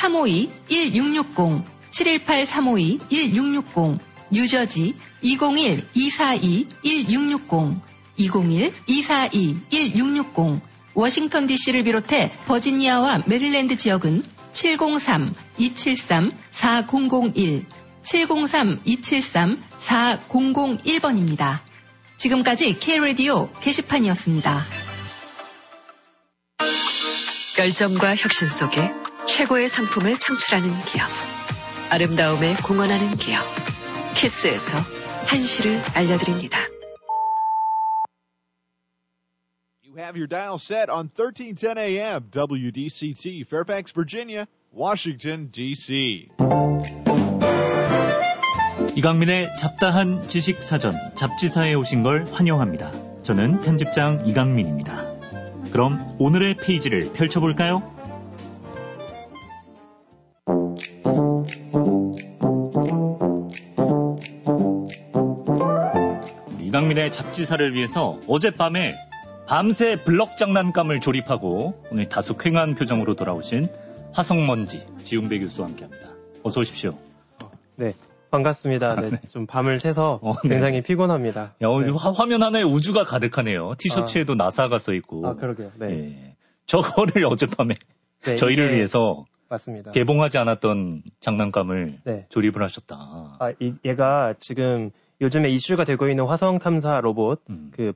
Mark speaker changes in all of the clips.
Speaker 1: 718-352-1660, 718-352-1660, 뉴저지 201-242-1660, 201-242-1660, 워싱턴 DC를 비롯해 버지니아와 메릴랜드 지역은 703-273-4001, 703-273-4001번입니다. 지금까지 K-라디오 게시판이었습니다.
Speaker 2: 열정과 혁신 속에 최고의 상품을 창출하는 기업. 아름다움에 공헌하는 기업. 키스에서 한시를 알려드립니다.
Speaker 3: You have your dial set on 1310 AM WDCT, Fairfax, Virginia, Washington, D.C.
Speaker 4: 이강민의 잡다한 지식사전 잡지사에 오신 걸 환영합니다. 저는 편집장 이강민입니다. 그럼 오늘의 페이지를 펼쳐볼까요? 이강민의 잡지사를 위해서 어젯밤에 밤새 블럭 장난감을 조립하고 오늘 다소 퀭한 표정으로 돌아오신 화성먼지 지웅배 교수와 함께합니다. 어서 오십시오.
Speaker 5: 네, 반갑습니다. 네, 좀 밤을 새서 굉장히 피곤합니다.
Speaker 4: 야, 네. 화면 하나에 우주가 가득하네요. 티셔츠에도 나사가 써있고.
Speaker 5: 아, 그러게요. 네.
Speaker 4: 예. 저거를 어젯밤에
Speaker 5: 네,
Speaker 4: 저희를 위해서
Speaker 5: 맞습니다.
Speaker 4: 개봉하지 않았던 장난감을
Speaker 5: 네.
Speaker 4: 조립을 하셨다.
Speaker 5: 아, 얘가 지금 요즘에 이슈가 되고 있는 화성 탐사 로봇, 그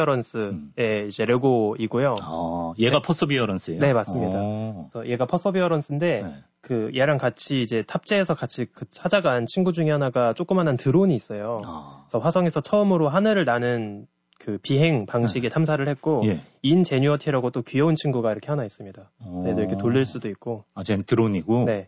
Speaker 5: 퍼서비어런스의 이제 레고이고요.
Speaker 4: 아, 얘가
Speaker 5: 네.
Speaker 4: 퍼서비어런스예요?
Speaker 5: 네, 맞습니다. 그래서 얘가 퍼서비어런스인데,
Speaker 4: 네.
Speaker 5: 그 얘랑 같이 이제 탑재해서 같이 찾아간 친구 중에 하나가 조그만한 드론이 있어요. 그래서 화성에서 처음으로 하늘을 나는 그 비행 방식의 탐사를 했고,
Speaker 4: 예.
Speaker 5: 인제뉴어티라고 또 귀여운 친구가 이렇게 하나 있습니다. 그래서 얘도 이렇게 돌릴 수도 있고.
Speaker 4: 아, 쟤는 드론이고?
Speaker 5: 네.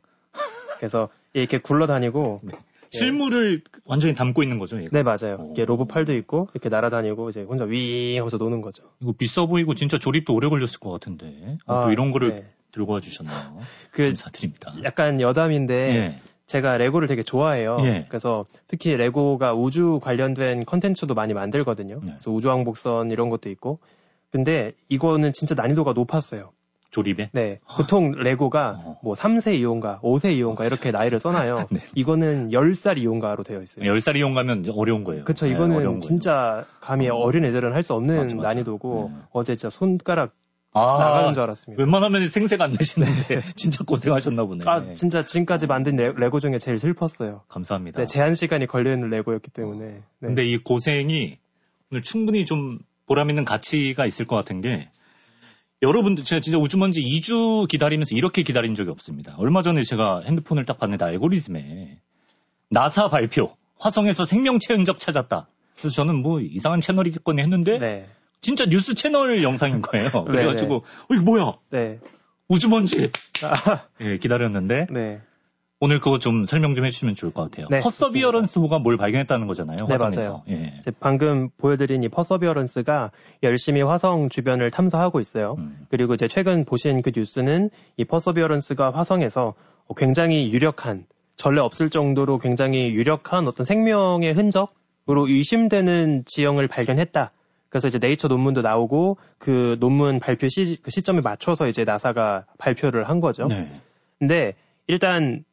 Speaker 5: 그래서 얘 이렇게 굴러다니고.
Speaker 4: 네. 실물을 완전히 담고 있는 거죠, 얘가?
Speaker 5: 네, 맞아요. 이게 로봇 팔도 있고, 이렇게 날아다니고, 이제 혼자 윙 하면서 노는 거죠.
Speaker 4: 이거 비싸 보이고 진짜 조립도 오래 걸렸을 것 같은데. 또 이런 거를
Speaker 5: 네.
Speaker 4: 들고 와 주셨나요?
Speaker 5: 그
Speaker 4: 감사드립니다.
Speaker 5: 약간 여담인데,
Speaker 4: 예.
Speaker 5: 제가 레고를 되게 좋아해요.
Speaker 4: 예.
Speaker 5: 그래서 특히 레고가 우주 관련된 컨텐츠도 많이 만들거든요.
Speaker 4: 네.
Speaker 5: 그래서 우주왕복선 이런 것도 있고. 근데 이거는 진짜 난이도가 높았어요.
Speaker 4: 조립에?
Speaker 5: 네. 보통 레고가 뭐 3세 이용가, 5세 이용가 이렇게 나이를 써놔요.
Speaker 4: 네.
Speaker 5: 이거는 10살 이용가로 되어 있어요.
Speaker 4: 10살 이용가면 어려운 거예요.
Speaker 5: 그쵸.
Speaker 4: 네,
Speaker 5: 이거는 진짜 감히 어린 애들은 할 수 없는
Speaker 4: 맞아.
Speaker 5: 난이도고,
Speaker 4: 네.
Speaker 5: 어제 진짜 손가락 나가는 줄 알았습니다.
Speaker 4: 웬만하면 생색 안 내시는데 진짜 고생하셨나 보네.
Speaker 5: 아, 진짜 지금까지 만든 레고 중에 제일 슬펐어요.
Speaker 4: 감사합니다.
Speaker 5: 네, 제한 시간이 걸려있는 레고였기 때문에. 네.
Speaker 4: 근데 이 고생이 오늘 충분히 좀 보람 있는 가치가 있을 것 같은 게, 여러분들, 제가 진짜 우주먼지 2주 기다리면서 이렇게 기다린 적이 없습니다. 얼마 전에 제가 핸드폰을 딱 봤는데 알고리즘에 나사 발표, 화성에서 생명체 흔적 찾았다. 그래서 저는 뭐 이상한 채널이겠거니 했는데
Speaker 5: 네.
Speaker 4: 진짜 뉴스 채널 영상인 거예요. 그래가지고 이거 뭐야?
Speaker 5: 네.
Speaker 4: 우주먼지. 예, 기다렸는데
Speaker 5: 네.
Speaker 4: 오늘 그거 좀 설명 좀 해주시면 좋을 것 같아요.
Speaker 5: 네,
Speaker 4: 퍼서비어런스호가 뭘 발견했다는 거잖아요.
Speaker 5: 네,
Speaker 4: 화성에서.
Speaker 5: 맞아요.
Speaker 4: 예.
Speaker 5: 방금 보여드린 이 퍼서비어런스가 열심히 화성 주변을 탐사하고 있어요. 그리고 이제 최근 보신 그 뉴스는 이 퍼서비어런스가 화성에서 굉장히 유력한, 전례 없을 정도로 굉장히 유력한 어떤 생명의 흔적으로 의심되는 지형을 발견했다. 그래서 이제 네이처 논문도 나오고 그 논문 발표 그 시점에 맞춰서 이제 나사가 발표를 한 거죠.
Speaker 4: 네.
Speaker 5: 근데 일단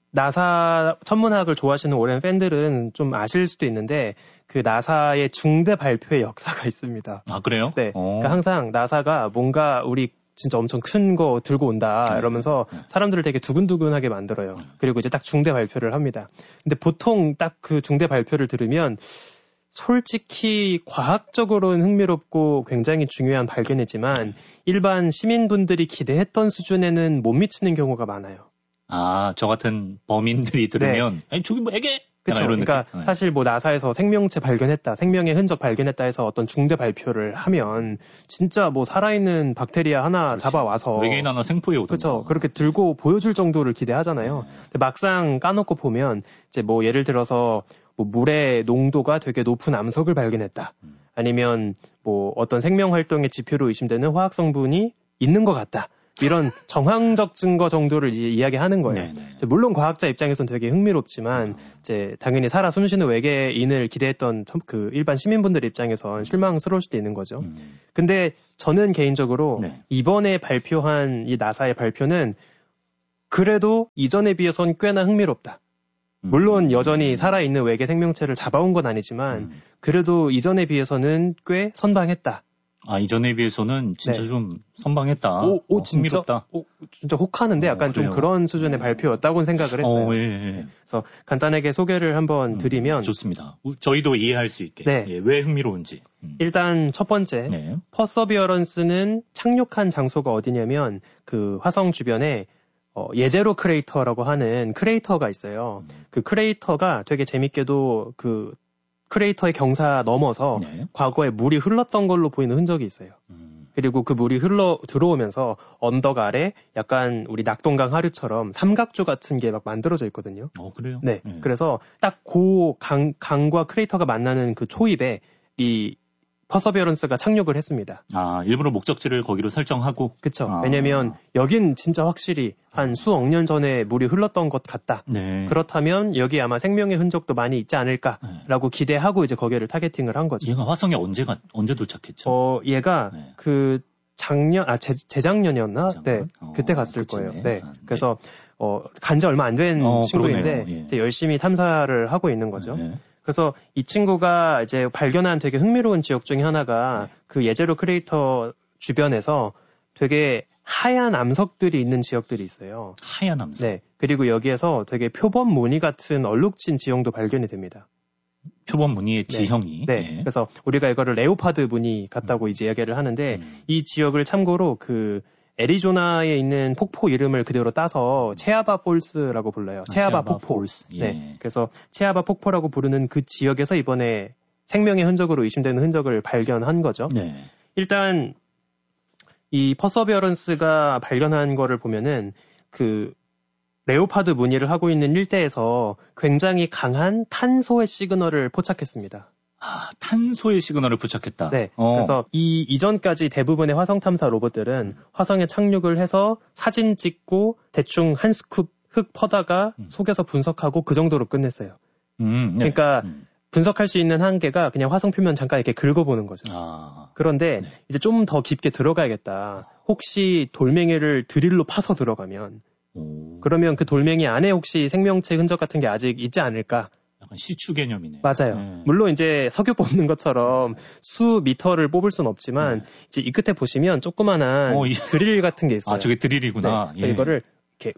Speaker 5: 나사 천문학을 좋아하시는 오랜 팬들은 좀 아실 수도 있는데, 그 나사의 중대 발표의 역사가 있습니다.
Speaker 4: 아, 그래요?
Speaker 5: 네. 그러니까 항상 나사가 뭔가 우리 진짜 엄청 큰 거 들고 온다 이러면서 사람들을 되게 두근두근하게 만들어요. 그리고 이제 딱 중대 발표를 합니다. 근데 보통 딱 그 중대 발표를 들으면 솔직히 과학적으로는 흥미롭고 굉장히 중요한 발견이지만 일반 시민분들이 기대했던 수준에는 못 미치는 경우가 많아요.
Speaker 4: 아, 저 같은 범인들이 들으면,
Speaker 5: 네.
Speaker 4: 아니, 저기 뭐 애게?
Speaker 5: 그렇죠. 그러니까 느낌? 사실 뭐 나사에서 생명체 발견했다, 생명의 흔적 발견했다 해서 어떤 중대 발표를 하면 진짜 뭐 살아있는 박테리아 하나 잡아와서
Speaker 4: 외계인 하나 생포해 오던가.
Speaker 5: 그렇죠. 그렇게 들고 보여줄 정도를 기대하잖아요. 근데 막상 까놓고 보면 이제 뭐 예를 들어서 뭐 물의 농도가 되게 높은 암석을 발견했다. 아니면 뭐 어떤 생명 활동의 지표로 의심되는 화학 성분이 있는 것 같다. 이런 정황적 증거 정도를 이야기하는 거예요. 물론 과학자 입장에서는 되게 흥미롭지만 이제 당연히 살아 숨쉬는 외계인을 기대했던 그 일반 시민분들 입장에선 실망스러울 수도 있는 거죠. 근데 저는 개인적으로 이번에 발표한 이 나사의 발표는 그래도 이전에 비해선 꽤나 흥미롭다. 물론 여전히 살아있는 외계 생명체를 잡아온 건 아니지만 그래도 이전에 비해서는 꽤 선방했다.
Speaker 4: 아, 이전에 비해서는 진짜
Speaker 5: 네.
Speaker 4: 좀 선방했다.
Speaker 5: 진짜?
Speaker 4: 흥미롭다.
Speaker 5: 진짜 혹하는데 약간
Speaker 4: 그래요.
Speaker 5: 좀 그런 수준의 발표였다고는 생각을 했어요.
Speaker 4: 예.
Speaker 5: 그래서 간단하게 소개를 한번 드리면
Speaker 4: 좋습니다. 저희도 이해할 수 있게.
Speaker 5: 네.
Speaker 4: 예, 왜 흥미로운지.
Speaker 5: 일단 첫 번째
Speaker 4: 네.
Speaker 5: 퍼서비어런스는 착륙한 장소가 어디냐면 그 화성 주변에 예제로 크레이터라고 하는 크레이터가 있어요. 그 크레이터가 되게 재밌게도 그 크레이터의 경사 넘어서
Speaker 4: 네.
Speaker 5: 과거에 물이 흘렀던 걸로 보이는 흔적이 있어요. 그리고 그 물이 흘러 들어오면서 언덕 아래 약간 우리 낙동강 하류처럼 삼각주 같은 게 막 만들어져 있거든요.
Speaker 4: 그래요?
Speaker 5: 네. 그래서 딱 그 강과 크레이터가 만나는 그 초입에 이 퍼서비어런스가 착륙을 했습니다.
Speaker 4: 아, 일부러 목적지를 거기로 설정하고.
Speaker 5: 그쵸.
Speaker 4: 아.
Speaker 5: 왜냐면 여긴 진짜 확실히 한 수억 년 전에 물이 흘렀던 것 같다.
Speaker 4: 네.
Speaker 5: 그렇다면 여기 아마 생명의 흔적도 많이 있지 않을까라고 기대하고 이제 거기를 타겟팅을 한 거죠.
Speaker 4: 얘가 화성에 언제 도착했죠?
Speaker 5: 얘가
Speaker 4: 네.
Speaker 5: 그 재작년이었나?
Speaker 4: 재작년?
Speaker 5: 네. 그때 갔을
Speaker 4: 그치네.
Speaker 5: 거예요. 네.
Speaker 4: 아, 네.
Speaker 5: 그래서 간 지 얼마 안 된 친구인데
Speaker 4: 그러네요. 예.
Speaker 5: 이제 열심히 탐사를 하고 있는 거죠.
Speaker 4: 네.
Speaker 5: 그래서 이 친구가 이제 발견한 되게 흥미로운 지역 중에 하나가 그 예제로 크레이터 주변에서 되게 하얀 암석들이 있는 지역들이 있어요.
Speaker 4: 하얀 암석.
Speaker 5: 네. 그리고 여기에서 되게 표범 무늬 같은 얼룩진 지형도 발견이 됩니다.
Speaker 4: 표범 무늬의 지형이.
Speaker 5: 네.
Speaker 4: 예.
Speaker 5: 그래서 우리가 이거를 레오파드 무늬 같다고 이제 이야기를 하는데 이 지역을 참고로 그 애리조나에 있는 폭포 이름을 그대로 따서 체아바 폴스라고 불러요. 체아바 폭포.
Speaker 4: 폴스. 예.
Speaker 5: 네. 그래서 체아바 폭포라고 부르는 그 지역에서 이번에 생명의 흔적으로 의심되는 흔적을 발견한 거죠.
Speaker 4: 네.
Speaker 5: 일단 이 퍼서비어런스가 발견한 거를 보면은 그 레오파드 무늬를 하고 있는 일대에서 굉장히 강한 탄소의 시그널을 포착했습니다.
Speaker 4: 아, 탄소의 시그널을 포착했다.
Speaker 5: 네. 그래서 이 이전까지 대부분의 화성 탐사 로봇들은 화성에 착륙을 해서 사진 찍고 대충 한 스쿱 흙 퍼다가 속에서 분석하고 그 정도로 끝냈어요.
Speaker 4: 네.
Speaker 5: 그러니까 분석할 수 있는 한계가 그냥 화성 표면 잠깐 이렇게 긁어보는 거죠. 그런데 이제 좀 더 깊게 들어가야겠다. 혹시 돌멩이를 드릴로 파서 들어가면 그러면 그 돌멩이 안에 혹시 생명체 흔적 같은 게 아직 있지 않을까?
Speaker 4: 약간 시추 개념이네.
Speaker 5: 맞아요. 물론 이제 석유 뽑는 것처럼 수 미터를 뽑을 수는 없지만 이제 이 끝에 보시면 조그만한 드릴 같은 게 있어요.
Speaker 4: 아, 저게 드릴이구나.
Speaker 5: 네. 이거를 이렇게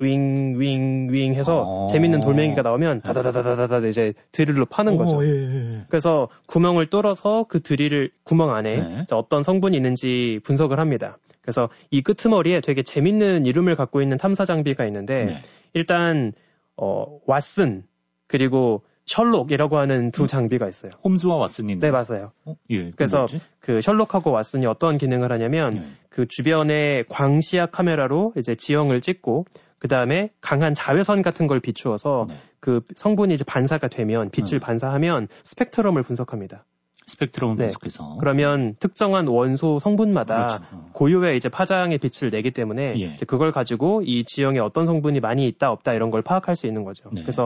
Speaker 5: 윙 해서 재밌는 돌멩이가 나오면 다다다다다다 이제 드릴로 파는 거죠. 그래서 구멍을 뚫어서 그 드릴 구멍 안에 어떤 성분이 있는지 분석을 합니다. 그래서 이 끄트머리에 되게 재밌는 이름을 갖고 있는 탐사 장비가 있는데 일단 왓슨 그리고 셜록이라고 하는 두 장비가 있어요.
Speaker 4: 홈즈와 왓슨이.
Speaker 5: 네, 맞아요.
Speaker 4: 예.
Speaker 5: 그래서
Speaker 4: 뭐지?
Speaker 5: 그 셜록하고 왓슨이 어떤 기능을 하냐면 그 주변에 광시야 카메라로 이제 지형을 찍고 그 다음에 강한 자외선 같은 걸 비추어서 그 성분이 이제 반사가 되면 빛을 반사하면 스펙트럼을 분석합니다.
Speaker 4: 스펙트럼을 분석해서.
Speaker 5: 그러면 특정한 원소 성분마다 고유의 이제 파장의 빛을 내기 때문에 이제 그걸 가지고 이 지형에 어떤 성분이 많이 있다 없다 이런 걸 파악할 수 있는 거죠. 그래서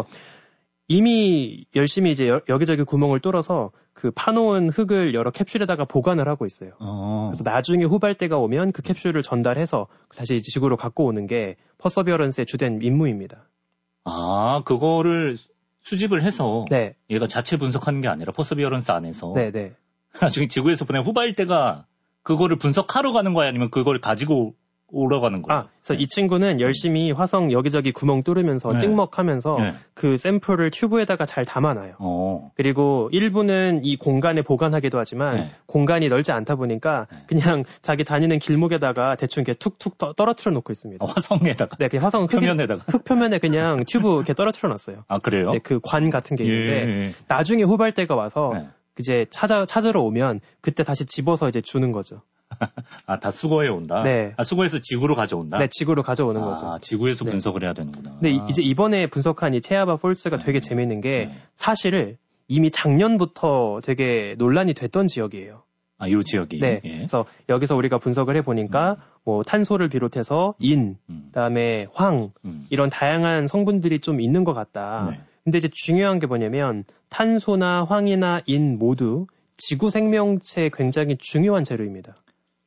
Speaker 5: 이미 열심히 이제 여기저기 구멍을 뚫어서 그 파놓은 흙을 여러 캡슐에다가 보관을 하고 있어요. 그래서 나중에 후발대가 오면 그 캡슐을 전달해서 다시 지구로 갖고 오는 게 퍼서비어런스의 주된 임무입니다.
Speaker 4: 아, 그거를 수집을 해서 얘가 자체 분석하는 게 아니라 퍼서비어런스 안에서 나중에 지구에서 보낸 후발대가 그거를 분석하러 가는 거야 아니면 그걸 가지고 올라가는 거예요?
Speaker 5: 그래서 이 친구는 열심히 화성 여기저기 구멍 뚫으면서 찍먹하면서 그 샘플을 튜브에다가 잘 담아놔요. 그리고 일부는 이 공간에 보관하기도 하지만 공간이 넓지 않다 보니까 그냥 자기 다니는 길목에다가 대충 이렇게 툭툭 떨어뜨려 놓고 있습니다.
Speaker 4: 화성에다가?
Speaker 5: 네, 그냥 화성
Speaker 4: 표면에다가?
Speaker 5: 흙 표면에 그냥 튜브 이렇게 떨어뜨려 놨어요.
Speaker 4: 아, 그래요?
Speaker 5: 네, 그 관 같은 게 있는데 나중에 후발대가 와서 이제 찾으러 오면 그때 다시 집어서 이제 주는 거죠.
Speaker 4: 아, 다 수거해 온다?
Speaker 5: 네.
Speaker 4: 아, 수거해서 지구로 가져온다?
Speaker 5: 네, 지구로 가져오는 거죠.
Speaker 4: 아, 지구에서 분석을 해야 되는구나.
Speaker 5: 근데 이제 이번에 분석한 이 체아바 폴스가 되게 재밌는 게 사실 이미 작년부터 되게 논란이 됐던 지역이에요.
Speaker 4: 아, 요 지역이?
Speaker 5: 네. 그래서 여기서 우리가 분석을 해보니까 뭐 탄소를 비롯해서 그다음에 황 이런 다양한 성분들이 좀 있는 것 같다. 근데 이제 중요한 게 뭐냐면 탄소나 황이나 인 모두 지구 생명체에 굉장히 중요한 재료입니다.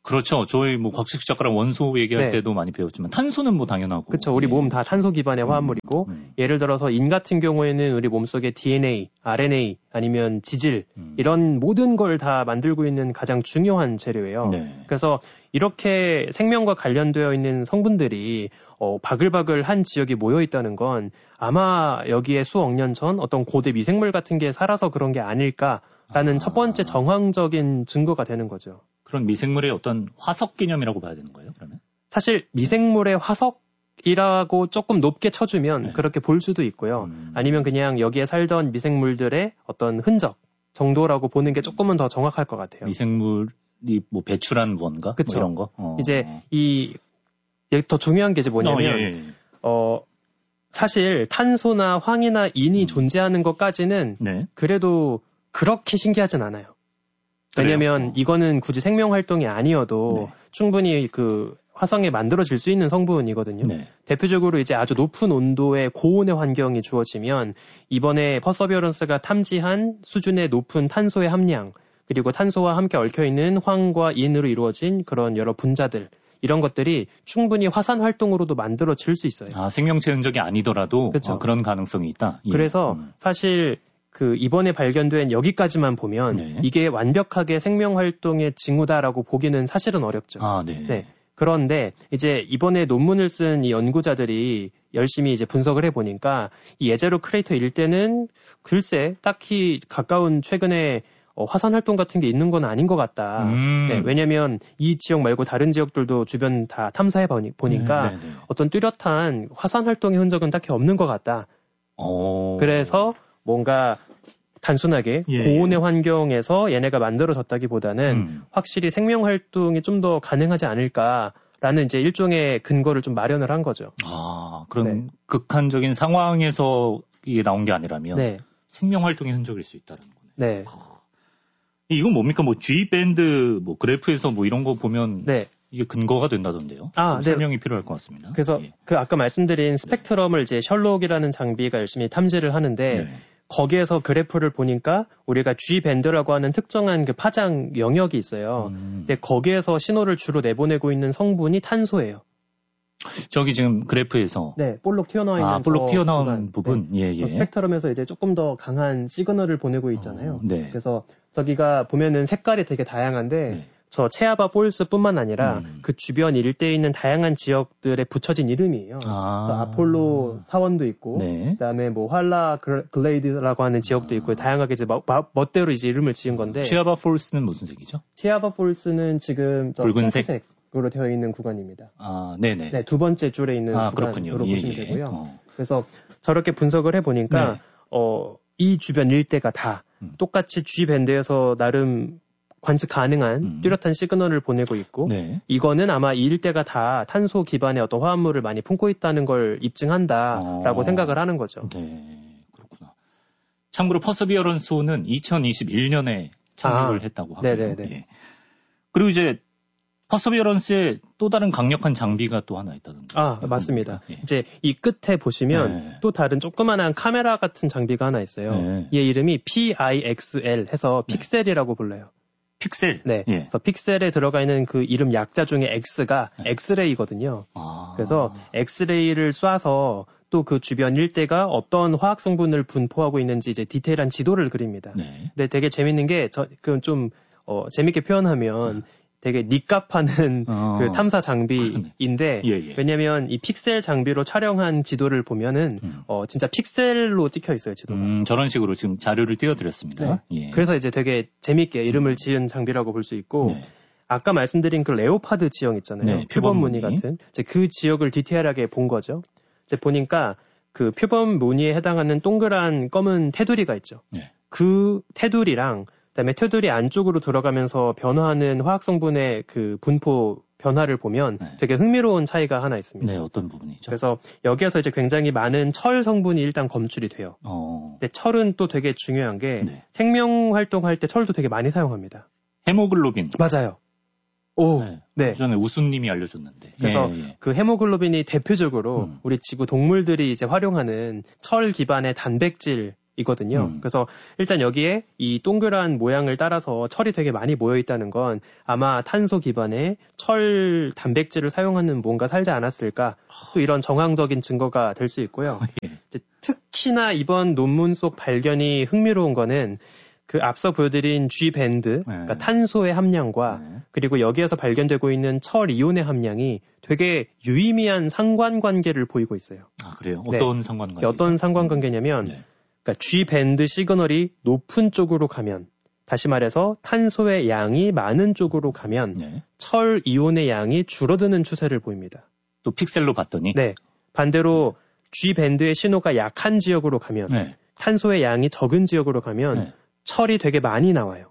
Speaker 4: 그렇죠. 저희 뭐 곽식 작가랑 원소 얘기할
Speaker 5: 네.
Speaker 4: 때도 많이 배웠지만 탄소는 뭐 당연하고.
Speaker 5: 그렇죠. 우리 몸 다 탄소 기반의 화합물이고 예를 들어서 인 같은 경우에는 우리 몸속에 DNA, RNA 아니면 지질 이런 모든 걸 다 만들고 있는 가장 중요한 재료예요.
Speaker 4: 네.
Speaker 5: 그래서 이렇게 생명과 관련되어 있는 성분들이 바글바글한 지역이 모여 있다는 건 아마 여기에 수억 년 전 어떤 고대 미생물 같은 게 살아서 그런 게 아닐까라는 첫 번째 정황적인 증거가 되는 거죠.
Speaker 4: 그런 미생물의 어떤 화석 개념이라고 봐야 되는 거예요, 그러면?
Speaker 5: 사실 미생물의 화석이라고 조금 높게 쳐주면
Speaker 4: 네.
Speaker 5: 그렇게 볼 수도 있고요. 아니면 그냥 여기에 살던 미생물들의 어떤 흔적 정도라고 보는 게 조금은 더 정확할 것 같아요.
Speaker 4: 미생물이 뭐 배출한 뭔가?
Speaker 5: 그쵸.
Speaker 4: 뭐 이런 거?
Speaker 5: 이제 더 중요한 게 이제 뭐냐면 사실 탄소나 황이나 인이 존재하는 것까지는
Speaker 4: 네.
Speaker 5: 그래도 그렇게 신기하진 않아요. 왜냐면 이거는 굳이 생명 활동이 아니어도
Speaker 4: 네.
Speaker 5: 충분히 그 화성에 만들어질 수 있는 성분이거든요.
Speaker 4: 네.
Speaker 5: 대표적으로 이제 아주 높은 온도의 고온의 환경이 주어지면 이번에 퍼서비어런스가 탐지한 수준의 높은 탄소의 함량 그리고 탄소와 함께 얽혀있는 황과 인으로 이루어진 그런 여러 분자들 이런 것들이 충분히 화산 활동으로도 만들어질 수 있어요.
Speaker 4: 아, 생명체 흔적이 아니더라도
Speaker 5: 그쵸.
Speaker 4: 그런 가능성이 있다. 예.
Speaker 5: 그래서 사실 그 이번에 발견된 여기까지만 보면
Speaker 4: 네.
Speaker 5: 이게 완벽하게 생명 활동의 징후다라고 보기는 사실은 어렵죠.
Speaker 4: 아, 네.
Speaker 5: 네. 그런데 이제 이번에 논문을 쓴 이 연구자들이 열심히 이제 분석을 해보니까 이 예제로 크레이터 일대는 글쎄 딱히 가까운 최근에 화산 활동 같은 게 있는 건 아닌 것 같다. 네, 왜냐면 이 지역 말고 다른 지역들도 주변 다 탐사해 보니까 어떤 뚜렷한 화산 활동의 흔적은 딱히 없는 것 같다. 그래서 뭔가 단순하게 고온의 환경에서 얘네가 만들어졌다기보다는 확실히 생명 활동이 좀 더 가능하지 않을까라는 이제 일종의 근거를 좀 마련을 한 거죠.
Speaker 4: 아, 그런 극한적인 상황에서 이게 나온 게 아니라면 생명 활동의 흔적일 수 있다는 거네.
Speaker 5: 네.
Speaker 4: 이건 뭡니까? 뭐 G밴드 뭐 그래프에서 뭐 이런 거 보면 이게 근거가 된다던데요. 설명이 필요할 것 같습니다.
Speaker 5: 그래서 그 아까 말씀드린 스펙트럼을 이제 셜록이라는 장비가 열심히 탐지를 하는데 거기에서 그래프를 보니까 우리가 G밴드라고 하는 특정한 그 파장 영역이 있어요. 근데 거기에서 신호를 주로 내보내고 있는 성분이 탄소예요.
Speaker 4: 저기 지금 그래프에서
Speaker 5: 볼록 튀어나와 있는
Speaker 4: 볼록 튀어나온 부분.
Speaker 5: 스펙트럼에서 이제 조금 더 강한 시그널을 보내고 있잖아요. 그래서 저기가 보면은 색깔이 되게 다양한데 저 체아바 폴스뿐만 아니라 그 주변 일대에 있는 다양한 지역들에 붙여진 이름이에요. 그래서 아폴로 사원도 있고, 그다음에 뭐 활라 글레이드라고 하는 지역도 있고, 다양하게 이제 멋대로 이제 이름을 지은 건데.
Speaker 4: 체아바 폴스는 무슨 색이죠?
Speaker 5: 체아바 폴스는 지금
Speaker 4: 붉은색.
Speaker 5: 으로 되어 있는 구간입니다.
Speaker 4: 아, 네네.
Speaker 5: 네, 두 번째 줄에 있는 구간으로 보시면 되고요. 그래서 저렇게 분석을 해보니까 이 주변 일대가 다 똑같이 G 밴드에서 나름 관측 가능한 뚜렷한 시그널을 보내고 있고 이거는 아마 이 일대가 다 탄소 기반의 어떤 화합물을 많이 품고 있다는 걸 입증한다라고 생각을 하는 거죠.
Speaker 4: 네, 그렇구나. 참고로 퍼서비어런스호는 2021년에 착륙을 했다고 하고요.
Speaker 5: 네네네.
Speaker 4: 그리고 이제 퍼서비어런스에 또 다른 강력한 장비가 또 하나 있다던데.
Speaker 5: 맞습니다. 이제 이 끝에 보시면 또 다른 조그만한 카메라 같은 장비가 하나 있어요. 얘 이름이 PIXL 해서 픽셀이라고 불러요.
Speaker 4: 픽셀?
Speaker 5: 네. 그래서 픽셀에 들어가 있는 그 이름 약자 중에 X가 엑스레이거든요. 그래서 엑스레이를 쏴서 또 그 주변 일대가 어떤 화학 성분을 분포하고 있는지 이제 디테일한 지도를 그립니다. 근데 되게 재밌는 게 그건 좀 재밌게 표현하면 되게 닉값하는 그 탐사 장비인데 왜냐면 이 픽셀 장비로 촬영한 지도를 보면은 진짜 픽셀로 찍혀 있어요, 지도가.
Speaker 4: 저런 식으로 지금 자료를 띄워드렸습니다.
Speaker 5: 그래서 이제 되게 재밌게 이름을 지은 장비라고 볼 수 있고 아까 말씀드린 그 레오파드 지형 있잖아요. 표범 무늬 같은. 이제 그 지역을 디테일하게 본 거죠. 이제 보니까 그 표범 무늬에 해당하는 동그란 검은 테두리가 있죠. 그 테두리랑 그다음에 테두리 안쪽으로 들어가면서 변화하는 화학 성분의 그 분포 변화를 보면 되게 흥미로운 차이가 하나 있습니다.
Speaker 4: 네, 어떤 부분이죠?
Speaker 5: 그래서 여기에서 이제 굉장히 많은 철 성분이 일단 검출이 돼요. 근데 철은 또 되게 중요한 게 생명 활동할 때 철도 되게 많이 사용합니다.
Speaker 4: 헤모글로빈.
Speaker 5: 맞아요.
Speaker 4: 전에 우수님이 알려줬는데.
Speaker 5: 그래서 그 헤모글로빈이 대표적으로 우리 지구 동물들이 이제 활용하는 철 기반의 단백질 이거든요. 그래서 일단 여기에 이 동그란 모양을 따라서 철이 되게 많이 모여 있다는 건 아마 탄소 기반의 철 단백질을 사용하는 뭔가 살지 않았을까, 또 이런 정황적인 증거가 될 수 있고요. 이제 특히나 이번 논문 속 발견이 흥미로운 거는 그 앞서 보여드린 G밴드, 그러니까 탄소의 함량과 그리고 여기에서 발견되고 있는 철 이온의 함량이 되게 유의미한 상관관계를 보이고 있어요.
Speaker 4: 아, 그래요? 어떤 상관관계?
Speaker 5: 어떤 상관관계냐면 그러니까 G밴드 시그널이 높은 쪽으로 가면, 다시 말해서 탄소의 양이 많은 쪽으로 가면 철 이온의 양이 줄어드는 추세를 보입니다.
Speaker 4: 또 픽셀로 봤더니?
Speaker 5: 네. 반대로 G밴드의 신호가 약한 지역으로 가면, 탄소의 양이 적은 지역으로 가면 철이 되게 많이 나와요.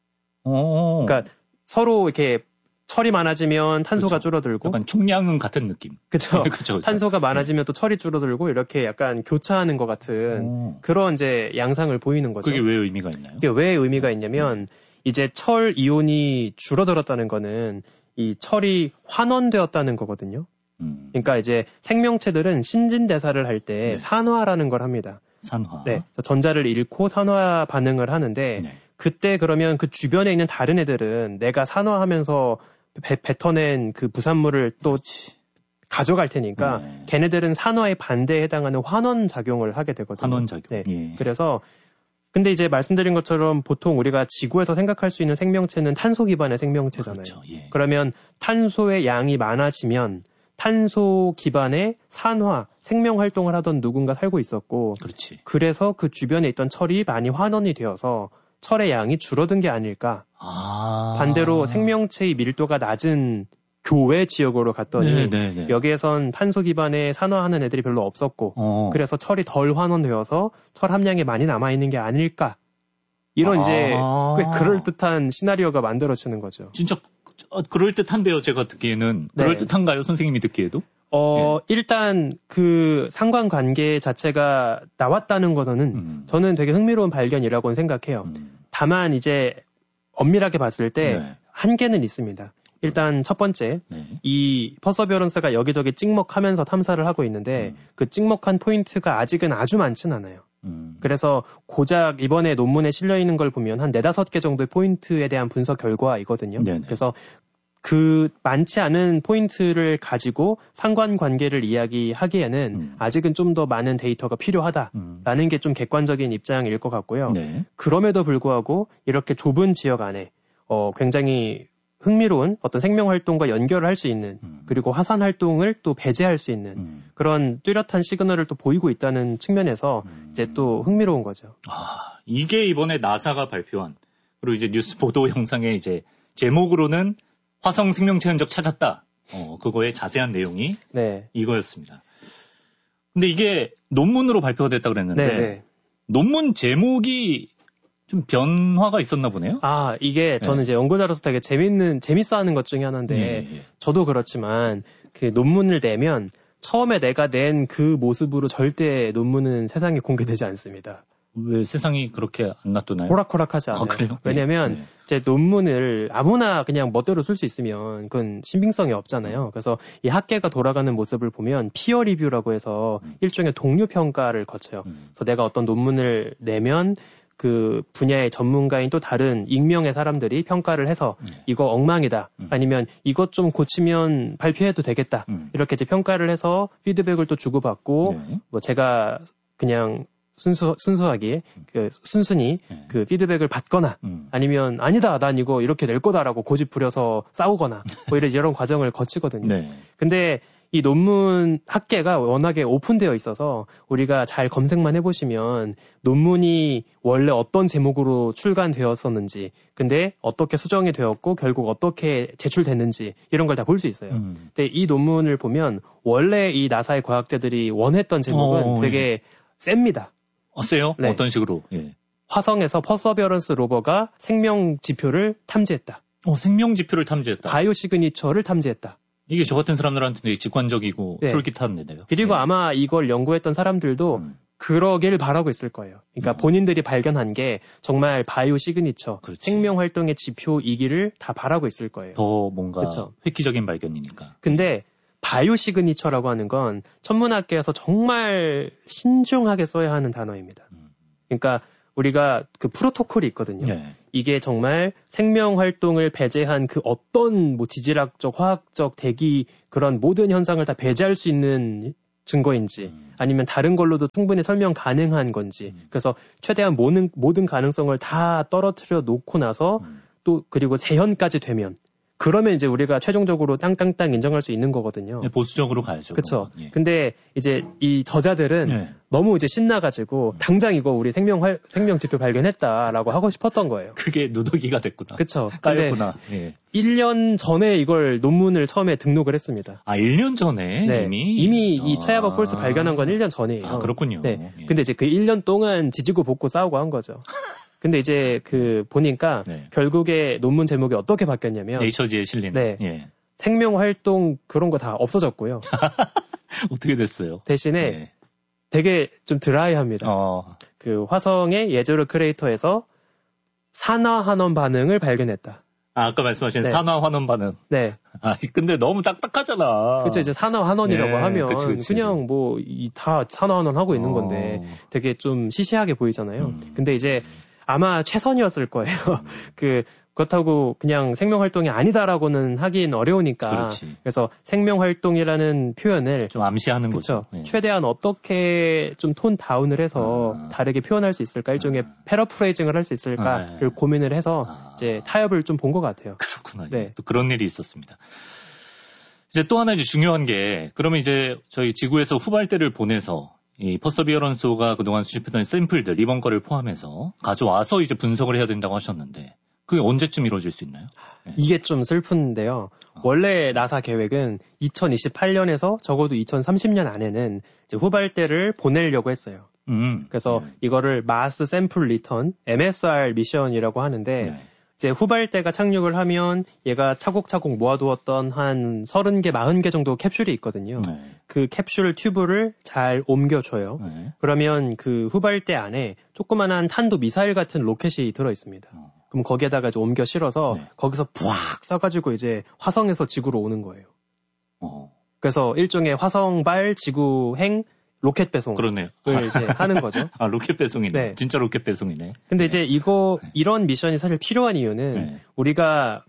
Speaker 5: 그러니까 서로 이렇게 철이 많아지면 탄소가 줄어들고,
Speaker 4: 약간 총량은 같은 느낌.
Speaker 5: 그렇죠.
Speaker 4: 그쵸.
Speaker 5: 탄소가 많아지면 또 철이 줄어들고 이렇게 약간 교차하는 것 같은 그런 이제 양상을 보이는 거죠.
Speaker 4: 그게 왜 의미가 있나요?
Speaker 5: 그게 왜 의미가 있냐면 이제 철 이온이 줄어들었다는 거는 이 철이 환원되었다는 거거든요. 그러니까 이제 생명체들은 신진대사를 할 때 산화라는 걸 합니다.
Speaker 4: 산화.
Speaker 5: 네. 전자를 잃고 산화 반응을 하는데 그때 그러면 그 주변에 있는 다른 애들은 내가 산화하면서 뱉어낸 그 부산물을 또 가져갈 테니까 걔네들은 산화의 반대에 해당하는 환원 작용을 하게 되거든요.
Speaker 4: 환원 작용.
Speaker 5: 네. 그래서 근데 이제 말씀드린 것처럼 보통 우리가 지구에서 생각할 수 있는 생명체는 탄소 기반의 생명체잖아요.
Speaker 4: 그렇죠.
Speaker 5: 그러면 탄소의 양이 많아지면 탄소 기반의 산화, 생명 활동을 하던 누군가 살고 있었고,
Speaker 4: 그렇지.
Speaker 5: 그래서 그 주변에 있던 철이 많이 환원이 되어서 철의 양이 줄어든 게 아닐까. 반대로 생명체의 밀도가 낮은 교외 지역으로 갔더니 여기에선 탄소 기반의 산화하는 애들이 별로 없었고, 그래서 철이 덜 환원되어서 철 함량이 많이 남아있는 게 아닐까. 이런 이제 꽤 그럴듯한 시나리오가 만들어지는 거죠.
Speaker 4: 진짜 그럴듯한데요, 제가 듣기에는. 그럴듯한가요, 선생님이 듣기에도?
Speaker 5: 일단 그 상관관계 자체가 나왔다는 것은 저는 되게 흥미로운 발견이라고는 생각해요. 다만 이제 엄밀하게 봤을 때 한계는 있습니다. 일단 첫 번째, 이 퍼서비어런스가 여기저기 찍먹하면서 탐사를 하고 있는데 그 찍먹한 포인트가 아직은 아주 많진 않아요. 그래서 고작 이번에 논문에 실려 있는 걸 보면 한 4-5개 정도의 포인트에 대한 분석 결과이거든요. 그래서 그 많지 않은 포인트를 가지고 상관관계를 이야기하기에는 아직은 좀 더 많은 데이터가 필요하다라는 게 좀 객관적인 입장일 것 같고요. 그럼에도 불구하고 이렇게 좁은 지역 안에 굉장히 흥미로운 어떤 생명 활동과 연결을 할 수 있는, 그리고 화산 활동을 또 배제할 수 있는 그런 뚜렷한 시그널을 또 보이고 있다는 측면에서 이제 또 흥미로운 거죠.
Speaker 4: 이게 이번에 나사가 발표한, 그리고 이제 뉴스 보도 영상에 이제 제목으로는 화성 생명체 흔적 찾았다. 그거의 자세한 내용이 이거였습니다. 근데 이게 논문으로 발표가 됐다 그랬는데 논문 제목이 좀 변화가 있었나 보네요.
Speaker 5: 이게 저는 이제 연구자로서 되게 재밌어 하는 것 중에 하나인데, 저도 그렇지만 그 논문을 내면 처음에 내가 낸 그 모습으로 절대 논문은 세상에 공개되지 않습니다.
Speaker 4: 왜 세상이 그렇게 안 놔두나요?
Speaker 5: 호락호락하지 않아요.
Speaker 4: 그래요?
Speaker 5: 왜냐면 제 논문을 아무나 그냥 멋대로 쓸 수 있으면 그건 신빙성이 없잖아요. 그래서 이 학계가 돌아가는 모습을 보면 피어 리뷰라고 해서 일종의 동료 평가를 거쳐요. 그래서 내가 어떤 논문을 내면 그 분야의 전문가인 또 다른 익명의 사람들이 평가를 해서 이거 엉망이다, 아니면 이것 좀 고치면 발표해도 되겠다, 이렇게 이제 평가를 해서 피드백을 또 주고받고, 뭐 제가 그냥 순수하게 순순히 그 피드백을 받거나, 아니면 아니다, 난 이거 이렇게 낼 거다라고 고집 부려서 싸우거나 뭐 이런 과정을 거치거든요. 근데 이 논문 학계가 워낙에 오픈되어 있어서 우리가 잘 검색만 해보시면 논문이 원래 어떤 제목으로 출간되었었는지, 근데 어떻게 수정이 되었고 결국 어떻게 제출됐는지 이런 걸 다 볼 수 있어요. 근데 이 논문을 보면 원래 이 나사의 과학자들이 원했던 제목은 되게 셉니다.
Speaker 4: 세요? 어떤 식으로?
Speaker 5: 화성에서 퍼서비어런스 로버가 생명 지표를 탐지했다.
Speaker 4: 생명 지표를 탐지했다.
Speaker 5: 바이오 시그니처를 탐지했다.
Speaker 4: 이게 저 같은 사람들한테 되게 직관적이고 솔깃한 데네요.
Speaker 5: 그리고 아마 이걸 연구했던 사람들도 그러길 바라고 있을 거예요. 그러니까 본인들이 발견한 게 정말 바이오 시그니처, 생명 활동의 지표이기를 다 바라고 있을 거예요.
Speaker 4: 더 뭔가 획기적인 발견이니까.
Speaker 5: 근데 바이오 시그니처라고 하는 건 천문학계에서 정말 신중하게 써야 하는 단어입니다. 그러니까 우리가 그 프로토콜이 있거든요.
Speaker 4: 네.
Speaker 5: 이게 정말 생명 활동을 배제한 그 어떤 뭐 지질학적, 화학적, 대기 그런 모든 현상을 다 배제할 수 있는 증거인지 아니면 다른 걸로도 충분히 설명 가능한 건지 그래서 최대한 모든 가능성을 다 떨어뜨려 놓고 나서 또 그리고 재현까지 되면 그러면 이제 우리가 최종적으로 땅땅땅 인정할 수 있는 거거든요.
Speaker 4: 네, 보수적으로 가야죠.
Speaker 5: 그렇죠.
Speaker 4: 예.
Speaker 5: 근데 이제 이 저자들은
Speaker 4: 예.
Speaker 5: 너무 이제 신나가지고 당장 이거 우리 생명 지표 발견했다라고 하고 싶었던 거예요.
Speaker 4: 그게 누더기가 됐구나.
Speaker 5: 그렇죠.
Speaker 4: 까였구나. 예.
Speaker 5: 1년 전에 이걸 논문을 처음에 등록을 했습니다.
Speaker 4: 아, 1년 전에
Speaker 5: 네.
Speaker 4: 이미
Speaker 5: 이 차야바 폴스 발견한 건 1년 전이에요.
Speaker 4: 아, 그렇군요.
Speaker 5: 네.
Speaker 4: 예.
Speaker 5: 근데 이제 그 1년 동안 지지고 볶고 싸우고 한 거죠. 근데 이제 그 보니까
Speaker 4: 네.
Speaker 5: 결국에 논문 제목이 어떻게 바뀌었냐면
Speaker 4: 네이처지에 실린.
Speaker 5: 네.
Speaker 4: 예.
Speaker 5: 생명 활동 그런 거 다 없어졌고요.
Speaker 4: 어떻게 됐어요?
Speaker 5: 대신에
Speaker 4: 예.
Speaker 5: 되게 좀 드라이합니다. 그 화성의 예조르 크레이터에서 산화환원 반응을 발견했다.
Speaker 4: 아, 아까 말씀하신
Speaker 5: 네.
Speaker 4: 산화환원 반응.
Speaker 5: 네.
Speaker 4: 아, 근데 너무 딱딱하잖아.
Speaker 5: 그렇죠. 이제 산화환원이라고
Speaker 4: 네,
Speaker 5: 하면
Speaker 4: 그치.
Speaker 5: 그냥 뭐 다 산화환원 하고 있는 건데 되게 좀 시시하게 보이잖아요. 근데 이제 아마 최선이었을 거예요. 그렇다고 그냥 생명활동이 아니다라고는 하긴 어려우니까.
Speaker 4: 그렇지.
Speaker 5: 그래서 생명활동이라는 표현을
Speaker 4: 좀 암시하는
Speaker 5: 그렇죠.
Speaker 4: 거죠. 네.
Speaker 5: 최대한 어떻게 좀 톤 다운을 해서 다르게 표현할 수 있을까, 일종의 패러프레이징을 할 수 있을까를 고민을 해서 이제 타협을 좀 본 것 같아요.
Speaker 4: 그렇구나.
Speaker 5: 네.
Speaker 4: 또 그런 일이 있었습니다. 이제 또 하나 이제 중요한 게, 그러면 이제 저희 지구에서 후발대를 보내서 이 퍼서비어런스호가 그동안 수집했던 샘플들, 이번 거를 포함해서 가져와서 이제 분석을 해야 된다고 하셨는데, 그게 언제쯤 이루어질 수 있나요? 네.
Speaker 5: 이게 좀 슬픈데요. 원래 나사 계획은 2028년에서 적어도 2030년 안에는 이제 후발대를 보내려고 했어요. 그래서 이거를 마스 샘플 리턴, MSR 미션이라고 하는데,
Speaker 4: 네.
Speaker 5: 이제 후발대가 착륙을 하면 얘가 차곡차곡 모아두었던 한 30개, 40개 정도 캡슐이 있거든요.
Speaker 4: 네.
Speaker 5: 그 캡슐 튜브를 잘 옮겨줘요.
Speaker 4: 네.
Speaker 5: 그러면 그 후발대 안에 조그만한 탄도 미사일 같은 로켓이 들어있습니다. 그럼 거기에다가 이제 옮겨 실어서
Speaker 4: 네.
Speaker 5: 거기서 푸악 쏴가지고 이제 화성에서 지구로 오는 거예요. 그래서 일종의 화성발 지구행 로켓 배송을
Speaker 4: 그러네요.
Speaker 5: 이제 하는 거죠.
Speaker 4: 아, 로켓 배송이네.
Speaker 5: 네.
Speaker 4: 진짜 로켓 배송이네.
Speaker 5: 근데 이제 이런 미션이 사실 필요한 이유는
Speaker 4: 네.
Speaker 5: 우리가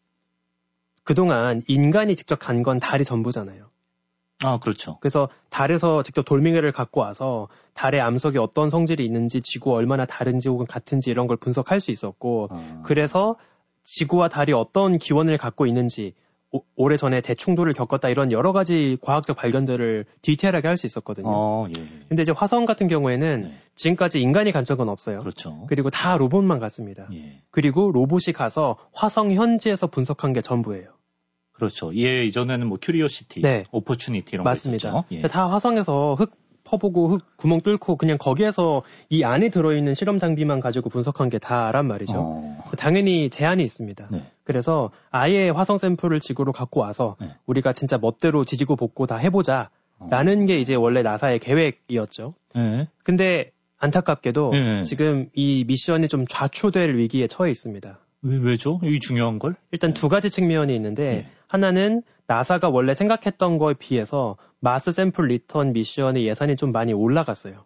Speaker 5: 그동안 인간이 직접 간 건 달이 전부잖아요.
Speaker 4: 아, 그렇죠.
Speaker 5: 그래서 달에서 직접 돌멩이를 갖고 와서 달의 암석이 어떤 성질이 있는지, 지구와 얼마나 다른지 혹은 같은지 이런 걸 분석할 수 있었고, 그래서 지구와 달이 어떤 기원을 갖고 있는지, 오래전에 대충도를 겪었다 이런 여러 가지 과학적 발견들을 디테일하게 할 수 있었거든요.
Speaker 4: 예.
Speaker 5: 근데 이제 화성 같은 경우에는
Speaker 4: 네.
Speaker 5: 지금까지 인간이 간 적은 없어요.
Speaker 4: 그렇죠.
Speaker 5: 그리고 다 로봇만 갔습니다.
Speaker 4: 예.
Speaker 5: 그리고 로봇이 가서 화성 현지에서 분석한 게 전부예요.
Speaker 4: 그렇죠. 예, 이전에는 뭐 큐리오시티,
Speaker 5: 네.
Speaker 4: 오퍼추니티 이런
Speaker 5: 맞습니다.
Speaker 4: 거 있었죠. 예.
Speaker 5: 다 화성에서 흙 퍼보고 흙 구멍 뚫고 그냥 거기에서 이 안에 들어있는 실험 장비만 가지고 분석한 게 다란 말이죠. 당연히 제한이 있습니다.
Speaker 4: 네.
Speaker 5: 그래서 아예 화성 샘플을 지구로 갖고 와서
Speaker 4: 네.
Speaker 5: 우리가 진짜 멋대로 지지고 볶고 다 해보자 라는 게 이제 원래 나사의 계획이었죠.
Speaker 4: 네.
Speaker 5: 근데 안타깝게도
Speaker 4: 네.
Speaker 5: 지금 이 미션이 좀 좌초될 위기에 처해 있습니다.
Speaker 4: 왜죠? 이 중요한 걸?
Speaker 5: 일단 두 가지 측면이 있는데
Speaker 4: 네.
Speaker 5: 하나는 나사가 원래 생각했던 거에 비해서 마스 샘플 리턴 미션의 예산이 좀 많이 올라갔어요.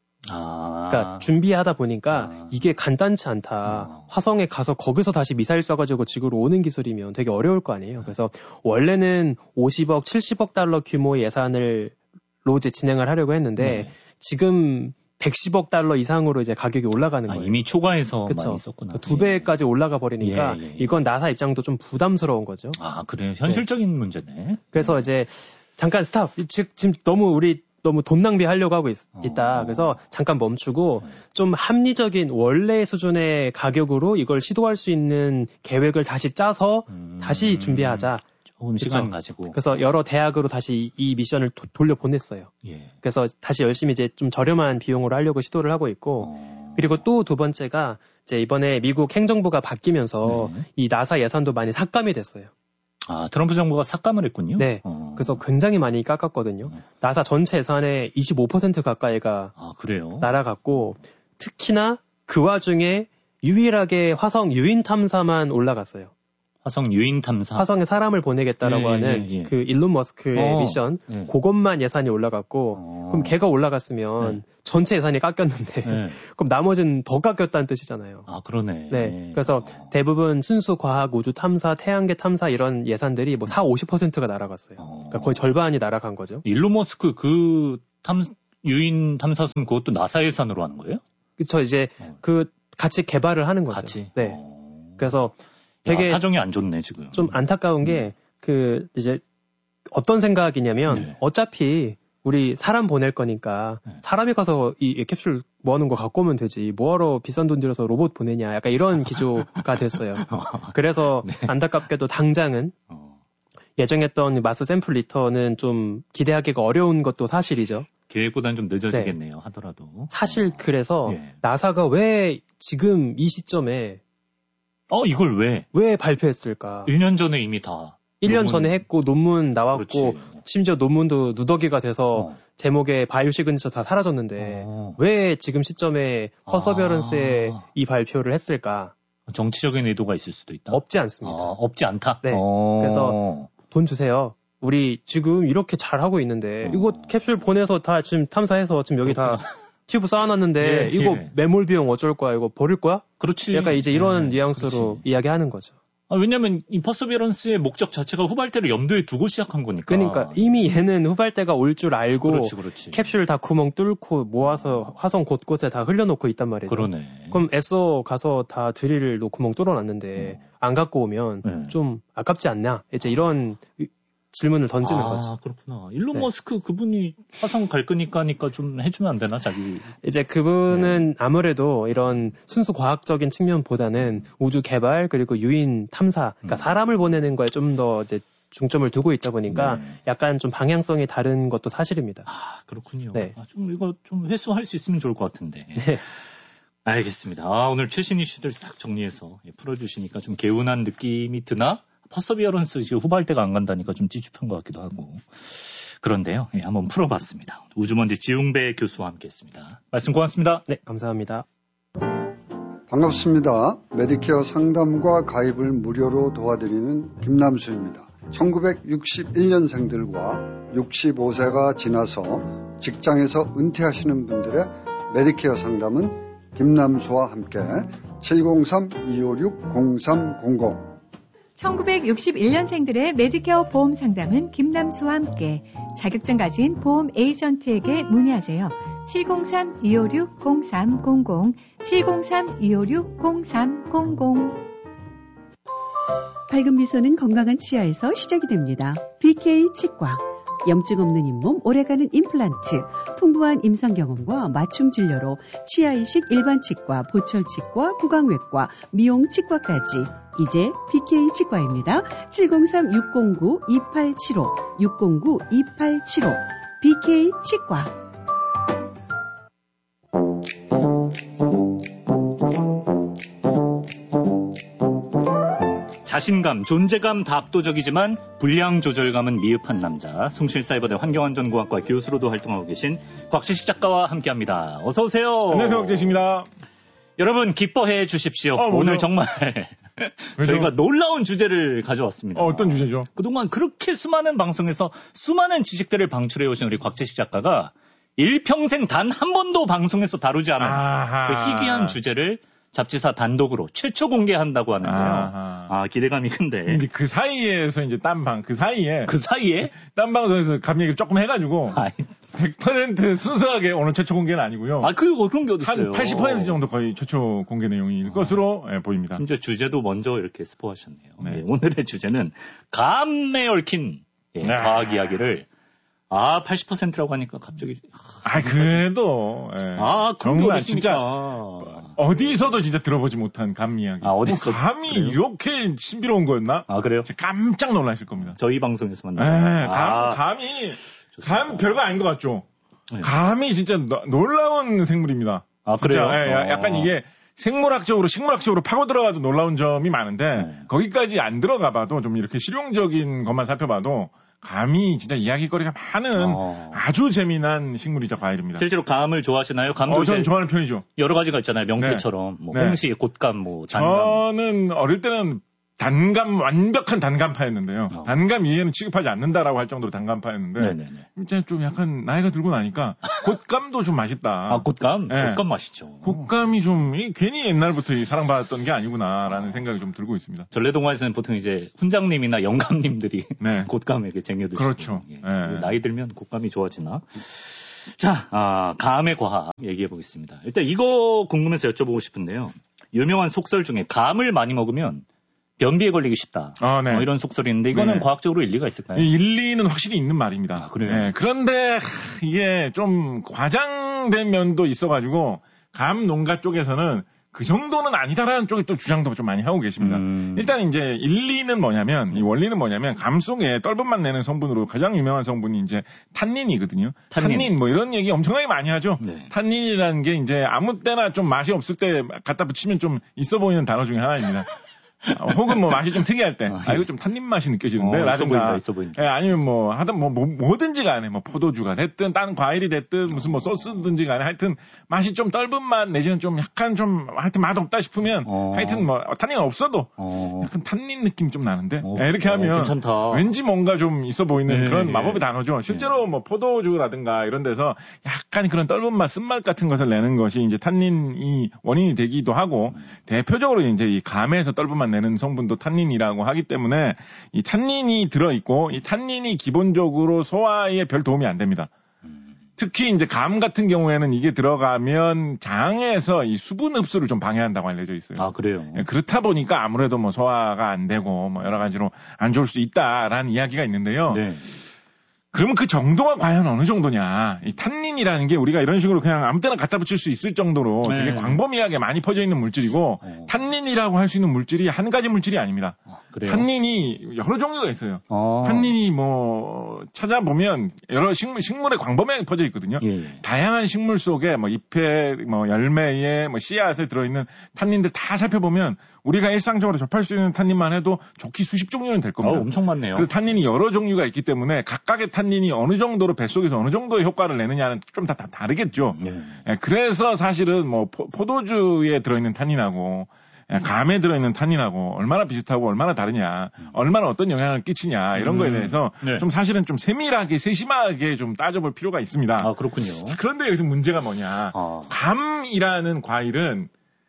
Speaker 5: 그러니까 준비하다 보니까 이게 간단치 않다. 화성에 가서 거기서 다시 미사일 쏴가지고 지구로 오는 기술이면 되게 어려울 거 아니에요. 그래서 원래는 50억, 70억 달러 규모의 예산으로 이제 진행을 하려고 했는데
Speaker 4: 네.
Speaker 5: 지금 110억 달러 이상으로 이제 가격이 올라가는 거예요.
Speaker 4: 이미 초과해서
Speaker 5: 그쵸?
Speaker 4: 많이 있었구나.
Speaker 5: 두 배까지 올라가 버리니까 이건 나사 입장도 좀 부담스러운 거죠.
Speaker 4: 아, 그래요? 현실적인 문제네.
Speaker 5: 그래서 이제 잠깐 스탑. 지금 너무 돈 낭비하려고 하고 있다. 그래서 잠깐 멈추고 좀 합리적인 원래 수준의 가격으로 이걸 시도할 수 있는 계획을 다시 짜서 다시 준비하자.
Speaker 4: 조금 시간 가지고.
Speaker 5: 그래서 여러 대학으로 다시 이 미션을 돌려보냈어요.
Speaker 4: 예.
Speaker 5: 그래서 다시 열심히 이제 좀 저렴한 비용으로 하려고 시도를 하고 있고 그리고 또 두 번째가 이제 이번에 미국 행정부가 바뀌면서 이 나사 예산도 많이 삭감이 됐어요.
Speaker 4: 아, 트럼프 정부가 삭감을 했군요.
Speaker 5: 네. 그래서 굉장히 많이 깎았거든요. 나사 전체 예산의 25% 가까이가
Speaker 4: 그래요?
Speaker 5: 날아갔고 특히나 그 와중에 유일하게 화성 유인 탐사만 올라갔어요.
Speaker 4: 화성 유인 탐사.
Speaker 5: 화성에 사람을 보내겠다라고 하는 그 일론 머스크의 미션. 그것만 예산이 올라갔고 그럼 걔가 올라갔으면 전체 예산이 깎였는데 그럼 나머지는 더 깎였다는 뜻이잖아요.
Speaker 4: 아, 그러네.
Speaker 5: 네. 그래서 대부분 순수 과학, 우주 탐사, 태양계 탐사 이런 예산들이 뭐 40~50%가 날아갔어요. 그러니까 거의 절반이 날아간 거죠.
Speaker 4: 일론 머스크 그 유인 탐사선 그것도 나사 예산으로 하는 거예요?
Speaker 5: 그렇죠. 이제 그 같이 개발을 하는 거죠.
Speaker 4: 같이.
Speaker 5: 네. 그래서 되게
Speaker 4: 사정이 안 좋네 지금.
Speaker 5: 좀 안타까운 게 그 이제 어떤 생각이냐면 어차피 우리 사람 보낼 거니까 사람이 가서 이 캡슐 모아놓은 거 갖고 오면 되지. 뭐하러 비싼 돈 들여서 로봇 보내냐. 약간 이런 기조가 됐어요. 그래서 안타깝게도 당장은 예정했던 마스 샘플 리턴은 좀 기대하기가 어려운 것도 사실이죠.
Speaker 4: 계획보다는 좀 늦어지겠네요. 하더라도.
Speaker 5: 사실 그래서 나사가 왜 지금 이 시점에
Speaker 4: 이걸 왜
Speaker 5: 발표했을까?
Speaker 4: 1년 전에 이미 다
Speaker 5: 1년 전에 했고 논문 나왔고
Speaker 4: 그렇지.
Speaker 5: 심지어 논문도 누더기가 돼서 제목에 바이오 시그니처 다 사라졌는데 왜 지금 시점에 퍼서비어런스의 이 발표를 했을까?
Speaker 4: 정치적인 의도가 있을 수도 있다.
Speaker 5: 없지 않습니다.
Speaker 4: 없지 않다.
Speaker 5: 네. 그래서 돈 주세요. 우리 지금 이렇게 잘하고 있는데 이거 캡슐 보내서 다 지금 탐사해서 지금 여기 다 튜브 쌓아놨는데 이거 매몰 비용 어쩔 거야? 이거 버릴 거야?
Speaker 4: 그렇지.
Speaker 5: 약간 이제 이런 뉘앙스로 이야기하는 거죠.
Speaker 4: 왜냐면 이 퍼서비어런스의 목적 자체가 후발대를 염두에 두고 시작한 거니까.
Speaker 5: 그러니까 이미 얘는 후발대가 올 줄 알고
Speaker 4: 그렇지.
Speaker 5: 캡슐 다 구멍 뚫고 모아서 화성 곳곳에 다 흘려놓고 있단 말이죠.
Speaker 4: 그러네.
Speaker 5: 그럼 애써 가서 다 드릴로 구멍 뚫어놨는데 안 갖고 오면 좀 아깝지 않냐? 이제 이런 질문을 던지는 거죠.
Speaker 4: 그렇구나. 일론 머스크 그분이 화성 갈 거니까 좀 해주면 안 되나, 자기?
Speaker 5: 이제 그분은 아무래도 이런 순수 과학적인 측면보다는 우주 개발 그리고 유인 탐사, 그러니까 사람을 보내는 거에 좀 더 이제 중점을 두고 있다 보니까 약간 좀 방향성이 다른 것도 사실입니다.
Speaker 4: 그렇군요.
Speaker 5: 네.
Speaker 4: 좀 이거 좀 회수할 수 있으면 좋을 것 같은데.
Speaker 5: 네.
Speaker 4: 알겠습니다. 오늘 최신 이슈들 싹 정리해서 풀어주시니까 좀 개운한 느낌이 드나? 퍼서비어런스 지금 후발대가 안 간다니까 좀 찝찝한 것 같기도 하고. 그런데요. 한번 풀어봤습니다. 우주먼지 지웅배 교수와 함께했습니다. 말씀 고맙습니다.
Speaker 5: 네, 감사합니다.
Speaker 6: 반갑습니다. 메디케어 상담과 가입을 무료로 도와드리는 김남수입니다. 1961년생들과 65세가 지나서 직장에서 은퇴하시는 분들의 메디케어 상담은 김남수와 함께 703-256-0300
Speaker 7: 1961년생들의 메디케어 보험 상담은 김남수와 함께 자격증 가진 보험 에이전트에게 문의하세요. 703-256-0300 703-256-0300
Speaker 8: 밝은 미소는 건강한 치아에서 시작이 됩니다. BK 치과. 염증 없는 잇몸, 오래가는 임플란트, 풍부한 임상 경험과 맞춤 진료로 치아 이식 일반 치과, 보철 치과, 구강외과, 미용 치과까지 이제 BK 치과입니다. 703-609-2875 609-2875 BK 치과.
Speaker 4: 자신감, 존재감 다 압도적이지만 분량 조절감은 미흡한 남자. 숭실사이버대 환경안전공학과 교수로도 활동하고 계신 곽지식 작가와 함께합니다. 어서 오세요.
Speaker 9: 안녕하세요, 곽지식입니다.
Speaker 4: 여러분 기뻐해 주십시오. 오늘 정말 저희가 놀라운 주제를 가져왔습니다.
Speaker 9: 어떤 주제죠?
Speaker 4: 그동안 그렇게 수많은 방송에서 수많은 지식들을 방출해 오신 우리 곽지식 작가가 일평생 단 한 번도 방송에서 다루지 않은 그 희귀한 주제를 잡지사 단독으로 최초 공개한다고 하는데요. 기대감이 큰데.
Speaker 9: 근데 그 사이에서 이제 그 사이에 딴 방송에서 감 얘기를 조금 해가지고 100% 순수하게 오늘 최초 공개는 아니고요.
Speaker 4: 그런 게 어딨어요.
Speaker 9: 한 80% 정도 거의 최초 공개 내용일 것으로 보입니다.
Speaker 4: 심지어 주제도 먼저 이렇게 스포하셨네요. 네, 오늘의 주제는 감에 얽힌 과학 이야기를 80%라고 하니까 갑자기.
Speaker 9: 그래도.
Speaker 4: 정말
Speaker 9: 진짜. 어디서도 진짜 들어보지 못한 감 이야기.
Speaker 4: 어디서?
Speaker 9: 감이 이렇게 신비로운 거였나?
Speaker 4: 그래요?
Speaker 9: 깜짝 놀라실 겁니다.
Speaker 4: 저희 방송에서만.
Speaker 9: 감 별거 아닌 것 같죠? 네. 감이 진짜 놀라운 생물입니다.
Speaker 4: 그래요?
Speaker 9: 약간 이게 식물학적으로 파고 들어가도 놀라운 점이 많은데, 거기까지 안 들어가 봐도 좀 이렇게 실용적인 것만 살펴봐도, 감이 진짜 이야기거리가 많은 아주 재미난 식물이자 과일입니다.
Speaker 4: 실제로 감을 좋아하시나요? 감도
Speaker 9: 저는 좋아하는 편이죠.
Speaker 4: 여러 가지가 있잖아요. 명태처럼. 홍시, 곶감, 단감.
Speaker 9: 저는 어릴 때는 완벽한 단감파였는데요. 단감 이외에는 취급하지 않는다라고 할 정도로 단감파였는데, 이제 좀 약간 나이가 들고 나니까, 곶감도 좀 맛있다.
Speaker 4: 아, 곶감? 네. 곶감 맛있죠.
Speaker 9: 곶감이 좀, 괜히 옛날부터 사랑받았던 게 아니구나라는 생각이 좀 들고 있습니다.
Speaker 4: 전래동화에서는 보통 이제 훈장님이나 영감님들이 곶감에게 쟁여드시고.
Speaker 9: 그렇죠.
Speaker 4: 예. 나이 들면 곶감이 좋아지나? 자, 감의 과학 얘기해 보겠습니다. 일단 이거 궁금해서 여쭤보고 싶은데요. 유명한 속설 중에 감을 많이 먹으면 변비에 걸리기 쉽다. 이런 속설이 있는데 이거는 과학적으로 일리가 있을까요?
Speaker 9: 일리는 확실히 있는 말입니다.
Speaker 4: 그래요?
Speaker 9: 그런데 이게 좀 과장된 면도 있어가지고 감 농가 쪽에서는 그 정도는 아니다라는 쪽에 또 주장도 좀 많이 하고 계십니다. 일단 이제 일리는 뭐냐면, 이 원리는 뭐냐면, 감 속에 떫은맛 내는 성분으로 가장 유명한 성분이 이제 탄닌이거든요. 탄닌 뭐 이런 얘기 엄청나게 많이 하죠. 탄닌이라는 게 이제 아무 때나 좀 맛이 없을 때 갖다 붙이면 좀 있어 보이는 단어 중에 하나입니다. 혹은 뭐 맛이 좀 특이할 때, 이거 좀 탄닌 맛이 느껴지는데, 라든가,
Speaker 4: 있어 보인다.
Speaker 9: 아니면 뭐든지 간에, 포도주가 됐든, 딴 과일이 됐든, 무슨 소스든지 간에, 하여튼, 맛이 좀 떫은 맛, 내지는 좀 약간 하여튼 맛없다 싶으면, 하여튼 탄닌 없어도, 약간 탄닌 느낌이 좀 나는데, 이렇게 하면,
Speaker 4: 괜찮다.
Speaker 9: 왠지 뭔가 좀 있어 보이는 그런 마법의 단어죠. 실제로 포도주라든가 이런 데서 약간 그런 떫은 맛, 쓴맛 같은 것을 내는 것이 이제 탄닌이 원인이 되기도 하고, 대표적으로 이제 이 감에서 떫은 맛 내는 성분도 탄닌이라고 하기 때문에 이 탄닌이 들어있고 이 탄닌이 기본적으로 소화에 별 도움이 안 됩니다. 특히 이제 감 같은 경우에는 이게 들어가면 장에서 이 수분 흡수를 좀 방해한다고 알려져 있어요.
Speaker 4: 아, 그래요?
Speaker 9: 그렇다 보니까 아무래도 소화가 안 되고 여러 가지로 안 좋을 수 있다라는 이야기가 있는데요. 그러면 그 정도가 과연 어느 정도냐. 이 탄닌이라는 게 우리가 이런 식으로 그냥 아무 때나 갖다 붙일 수 있을 정도로 되게 광범위하게 많이 퍼져 있는 물질이고 탄닌이라고 할 수 있는 물질이 한 가지 물질이 아닙니다. 탄닌이 여러 종류가 있어요. 탄닌이 찾아보면 여러 식물에 광범위하게 퍼져 있거든요. 다양한 식물 속에 잎에 열매에 씨앗에 들어있는 탄닌들 다 살펴보면 우리가 일상적으로 접할 수 있는 탄닌만 해도 좋기 수십 종류는 될 겁니다.
Speaker 4: 엄청 많네요.
Speaker 9: 그래서 탄닌이 여러 종류가 있기 때문에 각각의 탄닌이 어느 정도로 뱃속에서 어느 정도의 효과를 내느냐는 좀 다 다르겠죠. 그래서 사실은 포도주에 들어있는 탄닌하고 감에 들어있는 탄닌하고 얼마나 비슷하고 얼마나 다르냐, 얼마나 어떤 영향을 끼치냐 이런 거에 대해서 좀 사실은 좀 세밀하게 세심하게 좀 따져볼 필요가 있습니다.
Speaker 4: 아, 그렇군요.
Speaker 9: 그런데 여기서 문제가 뭐냐. 감이라는 과일은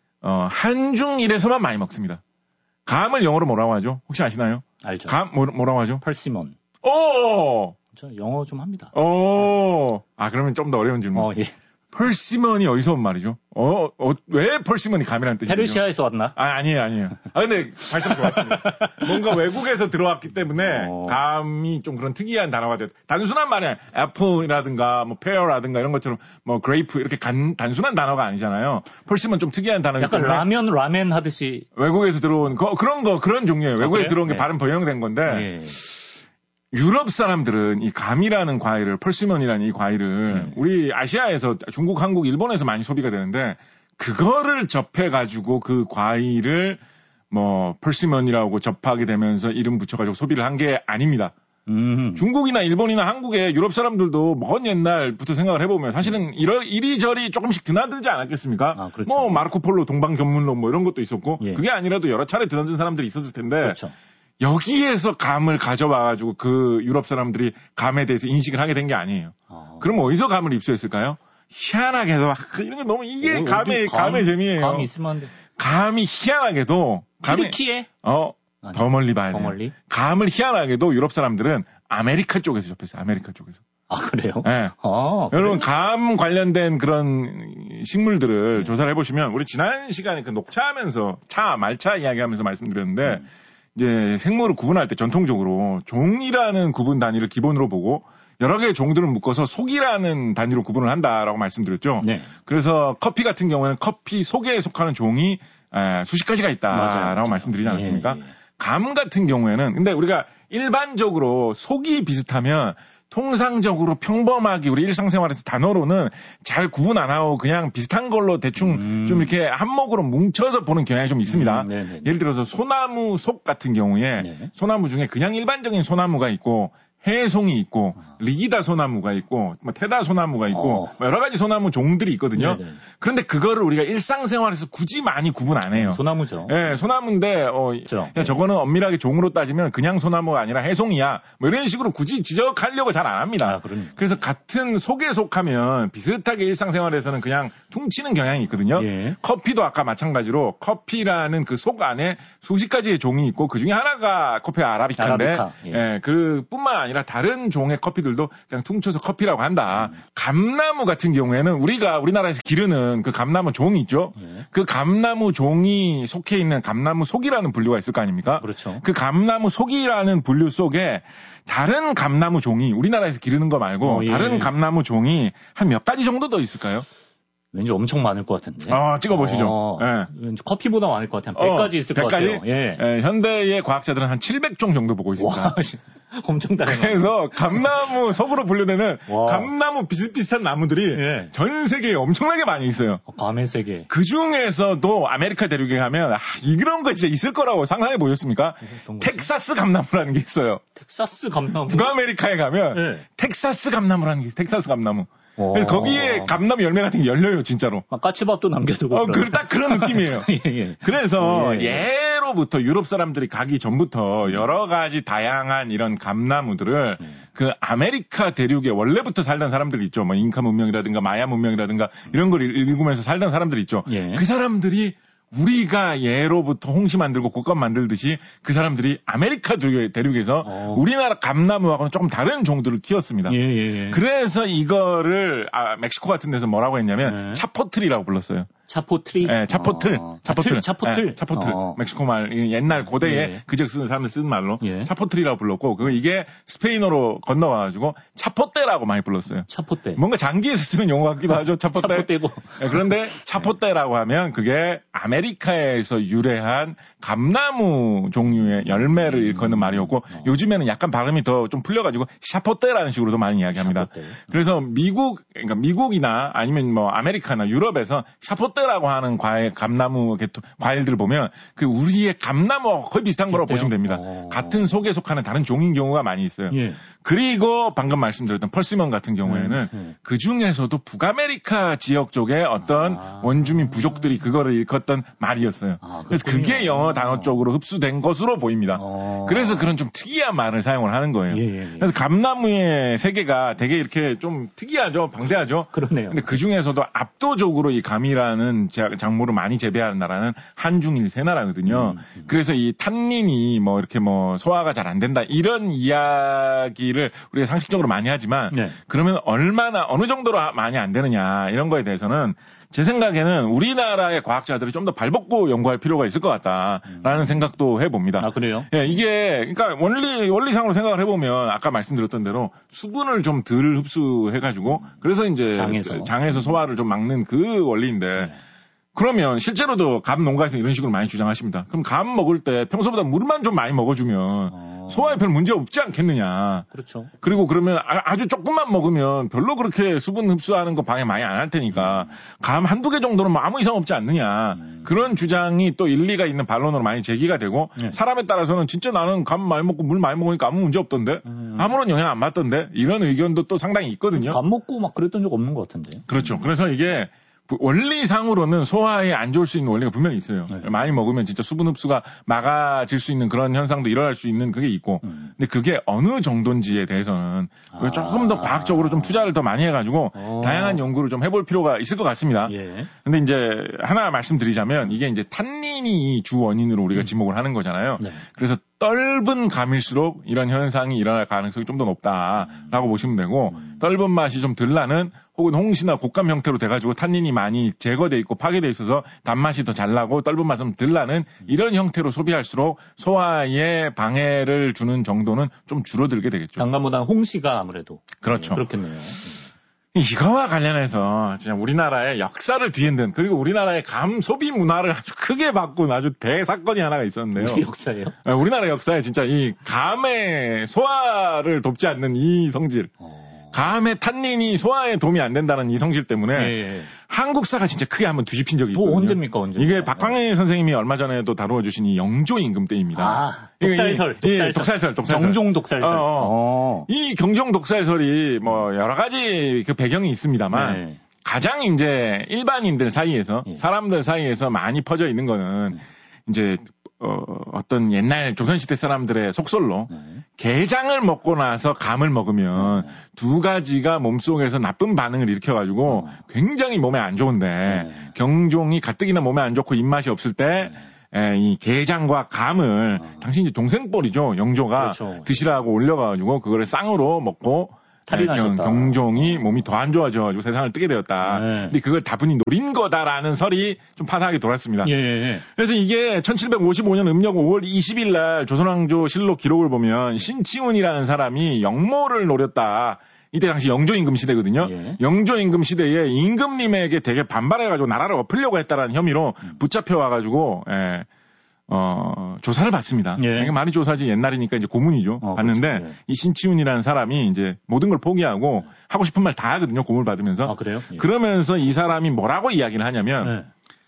Speaker 9: 한중일에서만 많이 먹습니다. 감을 영어로 뭐라고 하죠? 혹시 아시나요?
Speaker 4: 알죠.
Speaker 9: 감 뭐라고 하죠?
Speaker 4: 펄시몬.
Speaker 9: 오!
Speaker 4: 저 영어 좀 합니다.
Speaker 9: 그러면 좀 더 어려운 질문. 펄시몬이 어디서 온 말이죠? 왜 펄시몬이 감이라는 뜻이죠?
Speaker 4: 페르시아에서 왔나?
Speaker 9: 아니에요. 근데 발상 좋았습니다. 뭔가 외국에서 들어왔기 때문에 감이 좀 그런 특이한 단어가 됐. 단순한 말이 애플이라든가 페어라든가 이런 것처럼 그레이프 이렇게 단순한 단어가 아니잖아요. 펄시몬 좀 특이한 단어이기
Speaker 4: 때문에. 약간 라멘 하듯이
Speaker 9: 외국에서 들어온 그런 종류예요. 외국에서 들어온 게 발음 번역된 건데. 유럽 사람들은 이 감이라는 과일을, 펄시몬이라는 이 과일을 우리 아시아에서 중국, 한국, 일본에서 많이 소비가 되는데 그거를 접해가지고 그 과일을 펄시몬이라고 접하게 되면서 이름 붙여가지고 소비를 한 게 아닙니다. 중국이나 일본이나 한국의 유럽 사람들도 먼 옛날부터 생각을 해보면 사실은 이리저리 조금씩 드나들지 않았겠습니까?
Speaker 4: 그렇죠.
Speaker 9: 마르코폴로 동방견문록 이런 것도 있었고 그게 아니라도 여러 차례 드나든 사람들이 있었을 텐데
Speaker 4: 그렇죠.
Speaker 9: 여기에서 감을 가져와가지고 그 유럽 사람들이 감에 대해서 인식을 하게 된 게 아니에요. 그럼 어디서 감을 입수했을까요? 희한하게도 이런 게 너무 이게 감의 재미예요.
Speaker 4: 감이 있으면 안 돼.
Speaker 9: 감이 희한하게도
Speaker 4: 튀르키예?
Speaker 9: 더 멀리 봐야 돼요. 감을 희한하게도 유럽 사람들은 아메리카 쪽에서 접했어요. 아메리카 쪽에서.
Speaker 4: 아, 그래요?
Speaker 9: 네. 여러분, 감 관련된 그런 식물들을 조사를 해보시면, 우리 지난 시간에 녹차하면서, 말차 이야기하면서 말씀드렸는데, 이제 생물을 구분할 때 전통적으로 종이라는 구분 단위를 기본으로 보고, 여러 개의 종들을 묶어서 속이라는 단위로 구분을 한다라고 말씀드렸죠. 그래서 커피 같은 경우에는 커피 속에 속하는 종이 수십 가지가 있다라고 말씀드리지 않았습니까? 감 같은 경우에는, 근데 우리가 일반적으로 속이 비슷하면 통상적으로 평범하게 우리 일상생활에서 단어로는 잘 구분 안 하고 그냥 비슷한 걸로 대충 좀 이렇게 한목으로 뭉쳐서 보는 경향이 좀 있습니다. 예를 들어서 소나무 속 같은 경우에 소나무 중에 그냥 일반적인 소나무가 있고 해송이 있고 리기다 소나무가 있고 뭐 테다 소나무가 있고 뭐 여러 가지 소나무 종들이 있거든요. 네네. 그런데 그거를 우리가 일상생활에서 굳이 많이 구분 안 해요.
Speaker 4: 소나무죠.
Speaker 9: 네, 소나무인데 그렇죠. 저거는 엄밀하게 종으로 따지면 그냥 소나무가 아니라 해송이야. 뭐 이런 식으로 굳이 지적하려고 잘 안 합니다. 그래서 같은 속에 속하면 비슷하게 일상생활에서는 그냥 퉁치는 경향이 있거든요. 예. 커피도 아까 마찬가지로 커피라는 그 속 안에 수십 가지의 종이 있고 그 중에 하나가 커피 아라비카인데 예, 그뿐만 아니라 다른 종의 커피들도 그냥 퉁쳐서 커피라고 한다. 감나무 같은 경우에는 우리나라에서 기르는 그 감나무 종이 있죠. 그 감나무 종이 속해 있는 감나무 속이라는 분류가 있을 거 아닙니까?
Speaker 4: 그렇죠.
Speaker 9: 그 감나무 속이라는 분류 속에 다른 감나무 종이 우리나라에서 기르는 거 말고 다른 감나무 종이 한 몇 가지 정도 더 있을까요?
Speaker 4: 왠지 엄청 많을 것 같은데.
Speaker 9: 찍어보시죠.
Speaker 4: 네. 왠지 커피보다 많을 것 같아요. 100가지 있을 것 같아요.
Speaker 9: 예. 현대의 과학자들은 한 700종 정도 보고 있습니다.
Speaker 4: 와, 엄청 다양해요.
Speaker 9: 그래서 감나무 속으로 분류되는 감나무 비슷비슷한 나무들이 전 세계에 엄청나게 많이 있어요.
Speaker 4: 밤의 세계.
Speaker 9: 그 중에서도 아메리카 대륙에 가면 이런 거 진짜 있을 거라고 상상해 보셨습니까? 텍사스 감나무라는 게 있어요.
Speaker 4: 텍사스 감나무?
Speaker 9: 북아메리카에 가면 텍사스 감나무라는 게 있어요. 텍사스 감나무. 그래서 거기에 감나무 열매 같은 게 열려요, 진짜로.
Speaker 4: 까치밥도 남겨두고.
Speaker 9: 딱 그런 느낌이에요.
Speaker 4: 예.
Speaker 9: 그래서 예로부터 유럽 사람들이 가기 전부터 여러 가지 다양한 이런 감나무들을 그 아메리카 대륙에 원래부터 살던 사람들이 있죠. 뭐 잉카 문명이라든가 마야 문명이라든가 이런 걸 읽으면서 살던 사람들이 있죠. 그 사람들이 우리가 예로부터 홍시 만들고 곶감 만들듯이 그 사람들이 아메리카 대륙에서 우리나라 감나무하고는 조금 다른 종들을 키웠습니다. 그래서 이거를 멕시코 같은 데서 뭐라고 했냐면 차포틀이라고 불렀어요.
Speaker 4: 차포트리?
Speaker 9: 네, 차포틀.
Speaker 4: 차포틀.
Speaker 9: 차포틀. 멕시코 말, 옛날 고대에 그적 쓰는 사람들 쓰는 말로 차포틀이라고 불렀고, 이게 스페인어로 건너와가지고 차포떼라고 많이 불렀어요.
Speaker 4: 차포떼.
Speaker 9: 뭔가 장기에서 쓰는 용어 같기도 하죠, 차포떼.
Speaker 4: 차포떼고.
Speaker 9: 그런데 차포떼라고 하면 그게 아메리카에서 유래한 감나무 종류의 열매를 일컫는 말이었고, 요즘에는 약간 발음이 더 좀 풀려가지고 샤포떼라는 식으로도 많이 이야기합니다. 샤포떼. 그래서 그러니까 미국이나 아니면 뭐 아메리카나 유럽에서 샤포떼라고 하는 감나무 과일들을 보면 그 우리의 감나무와 거의 비슷한 거라고 보시면 됩니다. 같은 속에 속하는 다른 종인 경우가 많이 있어요. 그리고 방금 말씀드렸던 펄시몬 같은 경우에는 그 중에서도 북아메리카 지역 쪽에 어떤 원주민 부족들이 그거를 일컫던 말이었어요. 그래서 그게 영어 단어 쪽으로 흡수된 것으로 보입니다. 그래서 그런 좀 특이한 말을 사용을 하는 거예요. 그래서 감나무의 세계가 되게 이렇게 좀 특이하죠. 방대하죠.
Speaker 4: 그러네요.
Speaker 9: 근데 그 중에서도 압도적으로 이 감이라는 작물을 많이 재배하는 나라는 한중일 세 나라거든요. 그래서 이 탄닌이 뭐 이렇게 뭐 소화가 잘 안 된다 이런 이야기를 우리가 상식적으로 많이 하지만 그러면 어느 정도로 많이 안 되느냐 이런 거에 대해서는 제 생각에는 우리나라의 과학자들이 좀 더 발벗고 연구할 필요가 있을 것 같다라는 생각도 해봅니다.
Speaker 4: 아, 그래요?
Speaker 9: 이게, 그러니까 원리상으로 생각을 해보면 아까 말씀드렸던 대로 수분을 좀 덜 흡수해가지고 그래서 이제 장에서 소화를 좀 막는 그 원리인데 그러면 실제로도 감 농가에서 이런 식으로 많이 주장하십니다. 그럼 감 먹을 때 평소보다 물만 좀 많이 먹어주면 소화에 별 문제 없지 않겠느냐.
Speaker 4: 그렇죠.
Speaker 9: 그리고 그러면 아주 조금만 먹으면 별로 그렇게 수분 흡수하는 거 방해 많이 안 할 테니까 감 한두 개 정도는 뭐 아무 이상 없지 않느냐. 그런 주장이 또 일리가 있는 반론으로 많이 제기가 되고 사람에 따라서는 진짜 나는 감 많이 먹고 물 많이 먹으니까 아무 문제 없던데 아무런 영향 안 받던데 이런 의견도 또 상당히 있거든요.
Speaker 4: 감 먹고 막 그랬던 적 없는 것 같은데.
Speaker 9: 그렇죠. 그래서 이게 원리상으로는 소화에 안 좋을 수 있는 원리가 분명히 있어요. 많이 먹으면 진짜 수분 흡수가 막아질 수 있는 그런 현상도 일어날 수 있는 그게 있고. 근데 그게 어느 정도인지에 대해서는 조금 더 과학적으로 좀 투자를 더 많이 해가지고 다양한 연구를 좀 해볼 필요가 있을 것 같습니다. 근데 이제 하나 말씀드리자면 이게 이제 탄닌이 주 원인으로 우리가 지목을 하는 거잖아요. 그래서 떫은 감일수록 이런 현상이 일어날 가능성이 좀 더 높다라고 보시면 되고 떫은 맛이 좀 덜 나는 혹은 홍시나 곶감 형태로 돼가지고 탄닌이 많이 제거돼 있고 파괴돼 있어서 단맛이 더 잘 나고 떫은 맛은 덜 나는 이런 형태로 소비할수록 소화에 방해를 주는 정도는 좀 줄어들게 되겠죠.
Speaker 4: 당감보다 홍시가 아무래도
Speaker 9: 그렇죠.
Speaker 4: 그렇겠네요.
Speaker 9: 이거와 관련해서 진짜 우리나라의 역사를 뒤흔든 그리고 우리나라의 감 소비 문화를 아주 크게 바꾼 아주 대사건이 하나가 있었는데요.
Speaker 4: 우리 역사예요?
Speaker 9: 우리나라 역사에 진짜 이 감의 소화를 돕지 않는 이 성질. 감의 탄닌이 소화에 도움이 안 된다는 이 성질 때문에 한국사가 진짜 크게 한번 뒤집힌 적이 있거든요.
Speaker 4: 뭐 언제입니까?
Speaker 9: 이게 박광일 선생님이 얼마 전에도 다루어주신 이 영조 임금 때입니다.
Speaker 4: 아, 독살설.
Speaker 9: 독살설.
Speaker 4: 경종 독살설.
Speaker 9: 이 경종 독살설이 뭐 여러 가지 그 배경이 있습니다만
Speaker 4: 네.
Speaker 9: 가장 이제 일반인들 사이에서 사람들 사이에서 많이 퍼져 있는 거는 이제 어떤 옛날 조선시대 사람들의 속설로 게장을 먹고 나서 감을 먹으면 두 가지가 몸속에서 나쁜 반응을 일으켜가지고 굉장히 몸에 안 좋은데 경종이 가뜩이나 몸에 안 좋고 입맛이 없을 때 이 게장과 감을 당신 이제 동생뻘이죠. 영조가
Speaker 4: 그렇죠.
Speaker 9: 드시라고 올려가지고 그거를 쌍으로 먹고
Speaker 4: 탈이 나셨다.
Speaker 9: 경종이 몸이 더 안 좋아져가지고 세상을 뜨게 되었다. 근데 그걸 다분히 노린 거다라는 설이 좀 파다하게 돌았습니다.
Speaker 4: 예.
Speaker 9: 그래서 이게 1755년 음력 5월 20일 날 조선왕조 실록 기록을 보면 신치훈이라는 사람이 영모를 노렸다. 이때 당시 영조 임금 시대거든요. 영조 임금 시대에 임금님에게 되게 반발해가지고 나라를 엎으려고 했다라는 혐의로 붙잡혀와가지고 조사를 받습니다. 이게 많이 조사지 옛날이니까 이제 고문이죠. 받는데
Speaker 4: 그렇죠.
Speaker 9: 이 신치훈이라는 사람이 이제 모든 걸 포기하고 하고 싶은 말 다 하거든요. 고문을 받으면서.
Speaker 4: 아, 그래요?
Speaker 9: 그러면서 이 사람이 뭐라고 이야기를 하냐면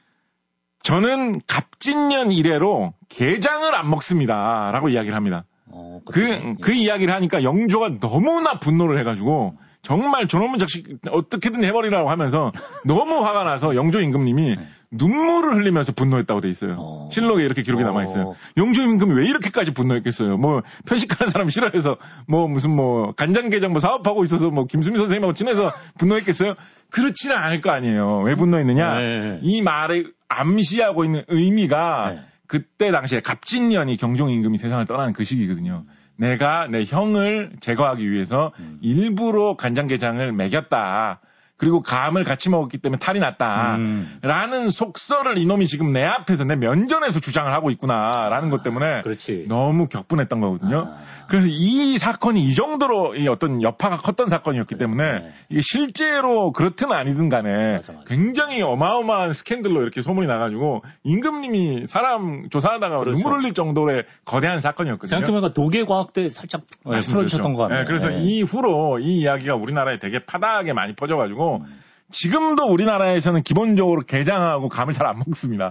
Speaker 9: 저는 갑진년 이래로 게장을 안 먹습니다. 라고 이야기를 합니다. 그 이야기를 하니까 영조가 너무나 분노를 해가지고 정말 저놈의 자식 어떻게든 해버리라고 하면서 너무 화가 나서 영조 임금님이 눈물을 흘리면서 분노했다고 돼 있어요. 실록에 이렇게 기록이 남아 있어요. 영조 임금이 왜 이렇게까지 분노했겠어요? 뭐 편식하는 사람 싫어해서 뭐 무슨 뭐 간장게장 뭐 사업하고 있어서 뭐 김수미 선생님하고 친해서 분노했겠어요? 그렇지는 않을 거 아니에요. 왜 분노했느냐? 이 말에 암시하고 있는 의미가 그때 당시에 갑진년이 경종 임금이 세상을 떠나는 그 시기거든요. 내가 내 형을 제거하기 위해서 일부러 간장게장을 먹였다. 그리고 감을 같이 먹었기 때문에 탈이 났다. 라는 속설을 이놈이 지금 내 앞에서 내 면전에서 주장을 하고 있구나. 라는 것 때문에 너무 격분했던 거거든요. 그래서 이 사건이 이 정도로 이 어떤 여파가 컸던 사건이었기 때문에 이게 실제로 그렇든 아니든 간에 굉장히 어마어마한 스캔들로 이렇게 소문이 나가지고 임금님이 사람 조사하다가 눈물 흘릴 정도의 거대한 사건이었거든요.
Speaker 4: 생각해보니까 도계과학 때 살짝 풀어주셨던 것 같네요.
Speaker 9: 그래서 이후로 이 이야기가 우리나라에 되게 파다하게 많이 퍼져가지고 지금도 우리나라에서는 기본적으로 게장하고 감을 잘 안 먹습니다.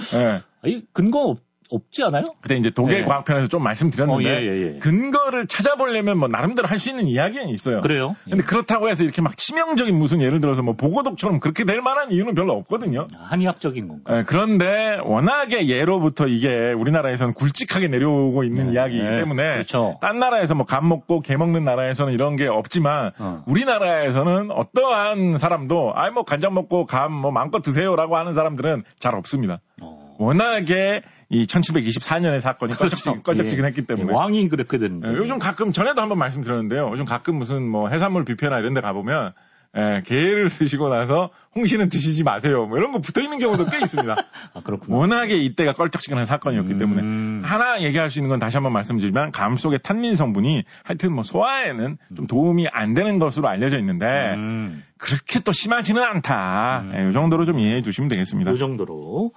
Speaker 4: 근거 없지 않아요?
Speaker 9: 그때 이제 도계과학편에서 좀 말씀드렸는데 근거를 찾아보려면 뭐 나름대로 할 수 있는 이야기는 있어요.
Speaker 4: 그래요?
Speaker 9: 근데 그렇다고 해서 이렇게 막 치명적인 무슨 예를 들어서 뭐 보고독처럼 그렇게 될 만한 이유는 별로 없거든요.
Speaker 4: 한의학적인 건가?
Speaker 9: 그런데 워낙에 예로부터 이게 우리나라에서는 굴직하게 내려오고 있는 이야기이기 때문에 딴 나라에서 뭐 감 먹고 게 먹는 나라에서는 이런 게 없지만 우리나라에서는 어떠한 사람도 뭐 간장 먹고 감 뭐 마음껏 드세요라고 하는 사람들은 잘 없습니다. 워낙에 이 1724년의 사건이 껄쩍지근했기 때문에
Speaker 4: 왕이 그렇게 됐는데
Speaker 9: 요즘 가끔 전에도 한번 말씀드렸는데요. 요즘 가끔 무슨 뭐 해산물 뷔페나 이런 데 가보면 게를 쓰시고 나서 홍시는 드시지 마세요. 뭐 이런 거 붙어 있는 경우도 꽤 있습니다.
Speaker 4: 그렇구나.
Speaker 9: 워낙에 이때가 껄쩍지근한 사건이었기 때문에 하나 얘기할 수 있는 건 다시 한번 말씀드리면 감 속의 탄닌 성분이 하여튼 뭐 소화에는 좀 도움이 안 되는 것으로 알려져 있는데 그렇게 또 심하지는 않다. 이 정도로 좀 이해해 주시면 되겠습니다.
Speaker 4: 이 정도로.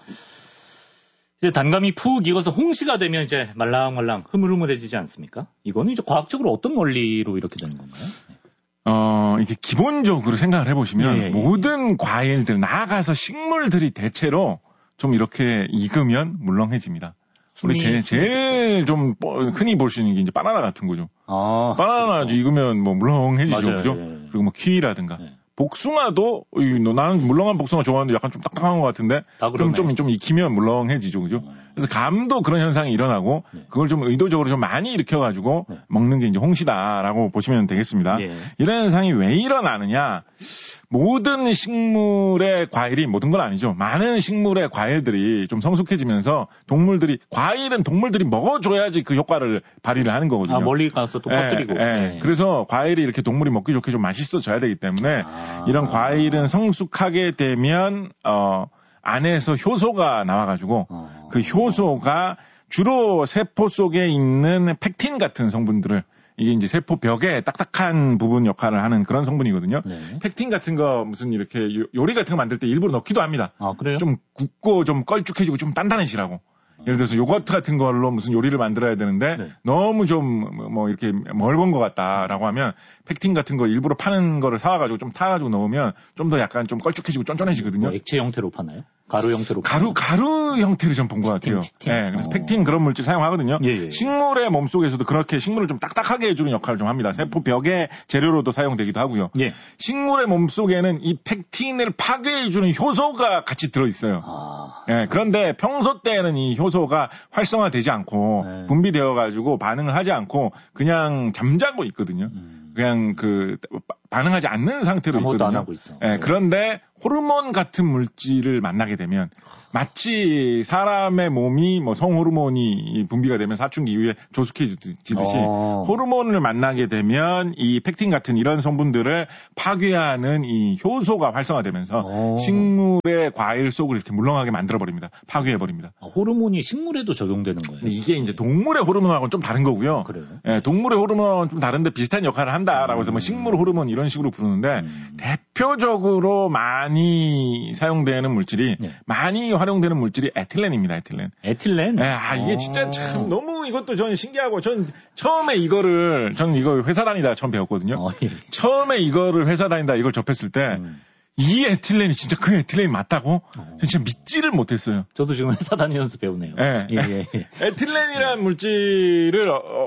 Speaker 4: 이제 단감이 푹 익어서 홍시가 되면 이제 말랑말랑 흐물흐물해지지 않습니까? 이거는 이제 과학적으로 어떤 원리로 이렇게 되는 건가요?
Speaker 9: 이게 기본적으로 생각을 해보시면 모든 과일들, 나아가서 식물들이 대체로 좀 이렇게 익으면 물렁해집니다. 우리 제일 좀 흔히 볼 수 있는 게 이제 바나나 같은 거죠. 바나나 그렇죠. 익으면 뭐 물렁해지죠. 그죠? 그리고 뭐 키위라든가. 복숭아도 나는 물렁한 복숭아 좋아하는데 약간 좀 딱딱한 것 같은데 그럼 좀 익히면 물렁해지죠, 그죠? 그래서 감도 그런 현상이 일어나고 그걸 좀 의도적으로 좀 많이 일으켜가지고 먹는 게 이제 홍시다라고 보시면 되겠습니다. 이런 현상이 왜 일어나느냐? 모든 식물의 과일이 모든 건 아니죠. 많은 식물의 과일들이 좀 성숙해지면서 과일은 동물들이 먹어줘야지 그 효과를 발휘를 하는 거거든요.
Speaker 4: 멀리 가서 또 퍼뜨리고.
Speaker 9: 그래서 과일이 이렇게 동물이 먹기 좋게 좀 맛있어져야 되기 때문에 이런 과일은 성숙하게 되면 안에서 효소가 나와가지고 그 효소가 주로 세포 속에 있는 펙틴 같은 성분들을 이게 이제 세포벽에 딱딱한 부분 역할을 하는 그런 성분이거든요. 펙틴 같은 거 무슨 이렇게 요리 같은 거 만들 때 일부러 넣기도 합니다.
Speaker 4: 그래요?
Speaker 9: 좀 굽고 좀 껄쭉해지고 좀 단단해지라고. 예를 들어서 요거트 같은 걸로 무슨 요리를 만들어야 되는데
Speaker 4: 네.
Speaker 9: 너무 좀 뭐 이렇게 멀건 것 같다라고 하면 팩틴 같은 거 일부러 파는 거를 사와가지고 좀 타가지고 넣으면 좀 더 약간 좀 걸쭉해지고 쫀쫀해지거든요.
Speaker 4: 뭐 액체 형태로 파나요? 가루 형태로
Speaker 9: 가루 형태를 좀 본 것 같아요.
Speaker 4: 팩틴.
Speaker 9: 네, 그래서 팩틴 그런 물질 사용하거든요.
Speaker 4: 예.
Speaker 9: 식물의 몸속에서도 그렇게 식물을 좀 딱딱하게 해주는 역할을 좀 합니다. 세포 벽의 재료로도 사용되기도 하고요.
Speaker 4: 예.
Speaker 9: 식물의 몸속에는 이 팩틴을 파괴해주는 효소가 같이 들어있어요. 예, 그런데 평소 때는 이 효소가 활성화되지 않고
Speaker 4: 네.
Speaker 9: 분비되어가지고 반응을 하지 않고 그냥 잠자고 있거든요. 그냥 반응하지 않는 상태로
Speaker 4: 아무것도
Speaker 9: 있거든요.
Speaker 4: 안 하고 있어.
Speaker 9: 예, 그런데 호르몬 같은 물질을 만나게 되면 마치 사람의 몸이 뭐 성호르몬이 분비가 되면 사춘기 이후에 조숙해지듯이 호르몬을 만나게 되면 이 팩틴 같은 이런 성분들을 파괴하는 이 효소가 활성화되면서 식물의 과일 속을 이렇게 물렁하게 만들어버립니다. 파괴해버립니다.
Speaker 4: 호르몬이 식물에도 적용되는 거예요?
Speaker 9: 이게 이제 동물의 호르몬하고는 좀 다른 거고요.
Speaker 4: 그래요?
Speaker 9: 예, 동물의 호르몬은 좀 다른데 비슷한 역할을 한다라고 해서 뭐 식물 호르몬 이런 식으로 부르는데 대표적으로 많이 사용되는 물질이 많이 활용되는 물질이 에틸렌입니다. 에틸렌.
Speaker 4: 네,
Speaker 9: 이게 진짜 참 너무 이것도 저는 신기하고 전 처음에 저는 이거 회사 다니다 처음 배웠거든요.
Speaker 4: 예.
Speaker 9: 처음에 이거를 회사 다니다 이걸 접했을 때 이 에틸렌이 진짜 그 에틸렌이 맞다고? 진짜 믿지를 못했어요.
Speaker 4: 저도 지금 회사 다니면서 배우네요.
Speaker 9: 예. 에틸렌이라는 물질을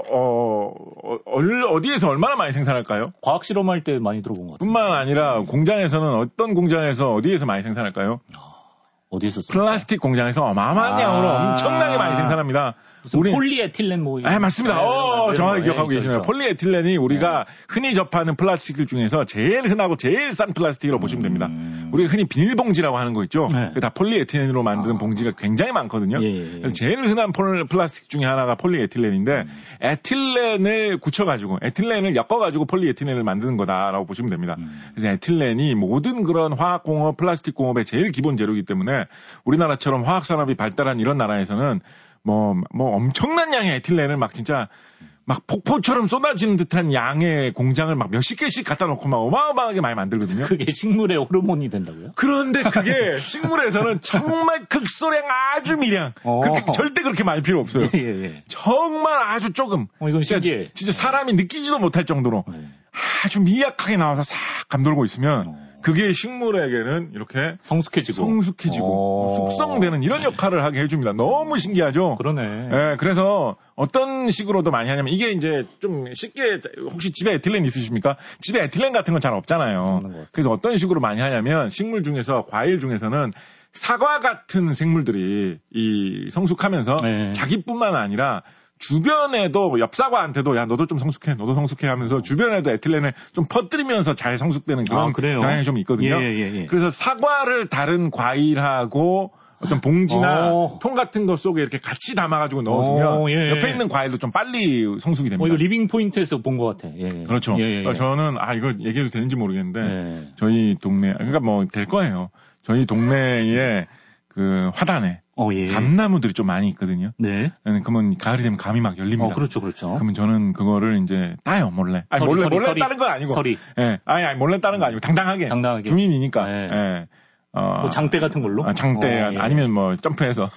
Speaker 9: 어디에서 얼마나 많이 생산할까요?
Speaker 4: 과학 실험할 때 많이 들어본 것 같아요.
Speaker 9: 뿐만 아니라 공장에서는 어떤 공장에서 어디에서 많이 생산할까요?
Speaker 4: 어디에서
Speaker 9: 플라스틱 공장에서 어마어마한 양으로 엄청나게 많이 생산합니다.
Speaker 4: 폴리에틸렌
Speaker 9: 맞습니다. 정확히 기억하고 계시네요. 폴리에틸렌이 우리가 흔히 접하는 플라스틱들 중에서 제일 흔하고 제일 싼 플라스틱이라고 보시면 됩니다. 우리가 흔히 비닐봉지라고 하는 거 있죠. 다 폴리에틸렌으로 만드는 봉지가 굉장히 많거든요. 그래서 제일 흔한 플라스틱 중에 하나가 폴리에틸렌인데 에틸렌을 굳혀가지고 에틸렌을 엮어가지고 폴리에틸렌을 만드는 거다라고 보시면 됩니다. 그래서 에틸렌이 모든 그런 화학공업, 플라스틱 공업의 제일 기본 재료이기 때문에 우리나라처럼 화학산업이 발달한 이런 나라에서는 뭐 엄청난 양의 에틸렌을 막 진짜 막 폭포처럼 쏟아지는 듯한 양의 공장을 막 몇십 개씩 갖다 놓고 막 어마어마하게 많이 만들거든요.
Speaker 4: 그게 식물의 호르몬이 된다고요?
Speaker 9: 그런데 그게 식물에서는 정말 극소량 아주 미량. 절대 그렇게 많이 필요 없어요. 정말 아주 조금.
Speaker 4: 이건 신기해.
Speaker 9: 진짜 사람이 느끼지도 못할 정도로 아주 미약하게 나와서 싹 감돌고 있으면 그게 식물에게는 이렇게 성숙해지고 숙성되는 이런 역할을 하게 해줍니다. 너무 신기하죠?
Speaker 4: 그러네.
Speaker 9: 예, 그래서 어떤 식으로도 많이 하냐면 이게 이제 좀 쉽게 혹시 집에 에틸렌 있으십니까? 집에 에틸렌 같은 건 잘 없잖아요. 그래서 어떤 식으로 많이 하냐면 식물 중에서 과일 중에서는 사과 같은 생물들이 이 성숙하면서 자기뿐만 아니라 주변에도 엽사과한테도 야 너도 좀 성숙해 너도 성숙해 하면서 주변에도 에틸렌을 좀 퍼뜨리면서 잘 성숙되는 그런 경향이 좀 있거든요. 그래서 사과를 다른 과일하고 어떤 봉지나 통 같은 것 속에 이렇게 같이 담아가지고 넣어두면 옆에 있는 과일도 좀 빨리 성숙이 됩니다.
Speaker 4: 이거 리빙 포인트에서 본 것 같아.
Speaker 9: 그렇죠. 저는 이거 얘기해도 되는지 모르겠는데 저희 동네 그러니까 뭐 될 거예요. 저희 동네에 그 화단에 감나무들이 좀 많이 있거든요. 그러면 가을이 되면 감이 막 열립니다.
Speaker 4: 그렇죠.
Speaker 9: 그러면 저는 그거를 이제 따요, 몰래. 몰래 따는 건 아니고. 몰래 따는 거 아니고 당당하게. 주민이니까.
Speaker 4: 뭐 장대 같은 걸로?
Speaker 9: 장대 아니면 뭐 점프해서.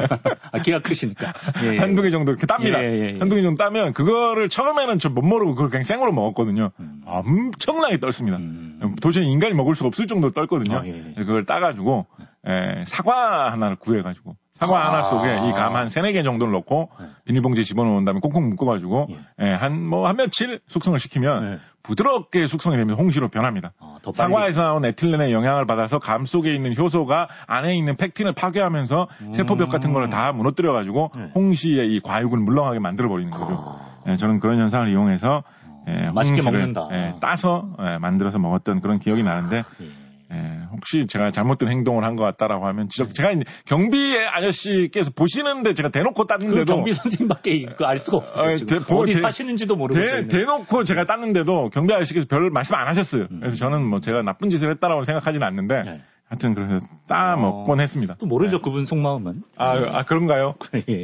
Speaker 4: 키가 크시니까.
Speaker 9: 한두 개 정도 이렇게 tab니다. 한두 개 정도 따면 그거를 처음에는 저 못 모르고 그걸 그냥 생으로 먹었거든요. 엄청나게 떨습니다. 도저히 인간이 먹을 수 없을 정도로 떨거든요. 그걸 따가지고 사과 하나를 구해가지고 사과 하나 속에 이 감 한 3-4개 정도를 넣고 비닐봉지에 집어넣은 다음에 꽁꽁 묶어가지고 한 며칠 숙성을 시키면 부드럽게 숙성이 되면 홍시로 변합니다. 사과에서 나온 에틸렌의 영향을 받아서 감 속에 있는 효소가 안에 있는 팩틴을 파괴하면서 세포벽 같은 거를 다 무너뜨려가지고 홍시의 이 과육을 물렁하게 만들어버리는 거죠. 저는 그런 현상을 이용해서
Speaker 4: 맛있게 먹는다.
Speaker 9: 따서 만들어서 먹었던 그런 기억이 나는데 혹시 제가 잘못된 행동을 한 것 같다라고 하면 제가 이제 경비 아저씨께서 보시는데 제가 대놓고 땄는데도
Speaker 4: 경비 선생님밖에 알 수가 없어요. 어디 사시는지도 모르겠어요.
Speaker 9: 대놓고 제가 땄는데도 경비 아저씨께서 별 말씀 안 하셨어요. 그래서 저는 뭐 제가 나쁜 짓을 했다라고 생각하지는 않는데 하여튼 그래서 따 먹곤 했습니다.
Speaker 4: 또 모르죠 그분 속마음은.
Speaker 9: 그런가요?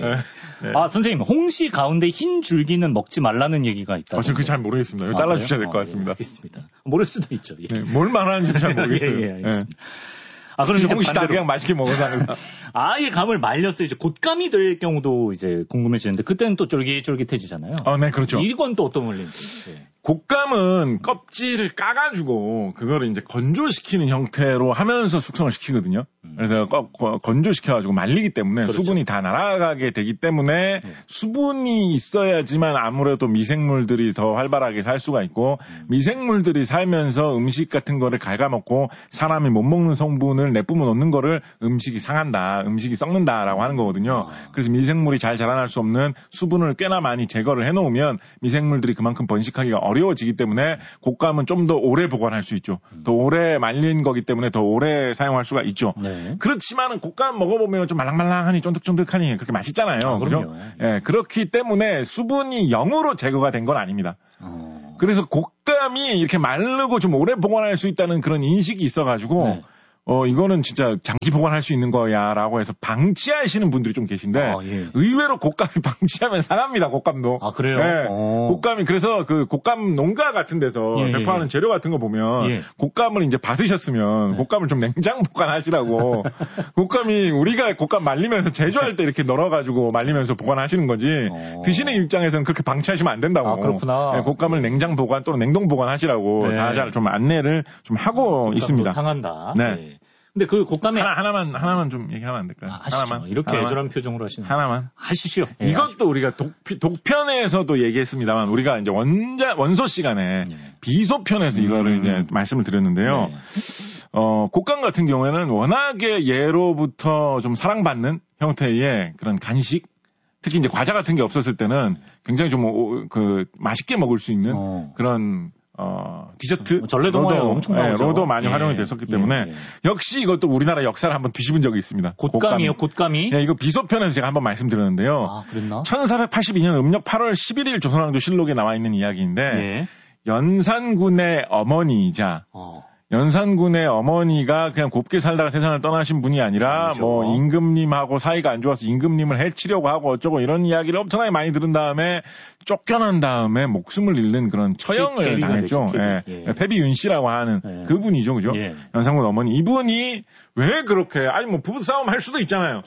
Speaker 4: 선생님 홍시 가운데 흰 줄기는 먹지 말라는 얘기가 있다.
Speaker 9: 저는 그거 잘 모르겠습니다. 잘라주셔야 될 것 같습니다.
Speaker 4: 알겠습니다. 모를 수도 있죠.
Speaker 9: 뭘 말하는지 잘 모르겠어요.
Speaker 4: 알겠습니다. 그럼 이제
Speaker 9: 홍시 다 그냥 맛있게 먹어서 항상.
Speaker 4: 아예 감을 말렸어요. 이제 곶감이 될 경우도 이제 궁금해지는데 그때는 또 쫄깃쫄깃해지잖아요.
Speaker 9: 네, 그렇죠.
Speaker 4: 이건 또 어떤 원리인지. 네.
Speaker 9: 곶감은 껍질을 까가지고 그거를 이제 건조시키는 형태로 하면서 숙성을 시키거든요. 그래서 건조시켜가지고 말리기 때문에 그렇죠. 수분이 다 날아가게 되기 때문에 수분이 있어야지만 아무래도 미생물들이 더 활발하게 살 수가 있고 미생물들이 살면서 음식 같은 거를 갉아먹고 사람이 못 먹는 성분을 내뿜어 놓는 거를 음식이 상한다, 음식이 썩는다라고 하는 거거든요. 그래서 미생물이 잘 자라날 수 없는 수분을 꽤나 많이 제거를 해놓으면 미생물들이 그만큼 번식하기가 어려워지기 때문에 곶감은 좀 더 오래 보관할 수 있죠. 더 오래 말린 거기 때문에 더 오래 사용할 수가 있죠.
Speaker 4: 네.
Speaker 9: 그렇지만은 곶감 먹어보면 좀 말랑말랑하니 쫀득쫀득하니 그렇게 맛있잖아요. 그죠? 예, 그렇기 때문에 수분이 0으로 제거가 된 건 아닙니다. 그래서 곶감이 이렇게 마르고 좀 오래 보관할 수 있다는 그런 인식이 있어가지고
Speaker 4: 네.
Speaker 9: 이거는 진짜 장기 보관할 수 있는 거야라고 해서 방치하시는 분들이 좀 계신데
Speaker 4: 예.
Speaker 9: 의외로 곶감이 방치하면 상합니다. 곶감도.
Speaker 4: 아 그래요?
Speaker 9: 네. 곶감이 그래서 그 곶감 농가 같은 데서 배포하는 재료 같은 거 보면 곶감을 이제 받으셨으면 곶감을 좀 냉장 보관하시라고. 곶감이 우리가 곶감 말리면서 제조할 때 이렇게 널어가지고 말리면서 보관하시는 거지 드시는 입장에서는 그렇게 방치하시면 안 된다고.
Speaker 4: 아 그렇구나.
Speaker 9: 네, 곶감을 냉장 보관 또는 냉동 보관하시라고 다들 좀 안내를 좀 하고 있습니다.
Speaker 4: 상한다.
Speaker 9: 네.
Speaker 4: 근데 그 곶감에
Speaker 9: 하나만 좀 얘기하면 안 될까요?
Speaker 4: 하나만. 이렇게 애절한 표정으로 하시는.
Speaker 9: 하나만.
Speaker 4: 하시죠.
Speaker 9: 이것도 우리가 독편에서도 얘기했습니다만 우리가 이제 원소 시간에 비소편에서 이거를 이제 말씀을 드렸는데요. 곶감 같은 경우에는 워낙에 예로부터 좀 사랑받는 형태의 그런 간식, 특히 이제 과자 같은 게 없었을 때는 굉장히 좀 맛있게 먹을 수 있는 그런 디저트
Speaker 4: 전래동화에 엄청 나오죠.
Speaker 9: 로도 많이 활용이 됐었기 때문에 역시 이것도 우리나라 역사를 한번 뒤집은 적이 있습니다.
Speaker 4: 곶감이요, 곶감이?
Speaker 9: 네, 이거 비소편에서 제가 한번 말씀드렸는데요.
Speaker 4: 아, 그랬나?
Speaker 9: 1482년 음력 8월 11일 조선왕조 실록에 나와 있는 이야기인데 연산군의 어머니이자 연산군의 어머니가 그냥 곱게 살다가 세상을 떠나신 분이 아니라 뭐 임금님하고 사이가 안 좋아서 임금님을 해치려고 하고 어쩌고 이런 이야기를 엄청나게 많이 들은 다음에 쫓겨난 다음에 목숨을 잃는 그런 처형을 당했죠. 패비윤 씨라고 하는 그분이죠, 그죠? 연산군 어머니. 이분이 왜 그렇게 뭐 부부싸움 할 수도 있잖아요.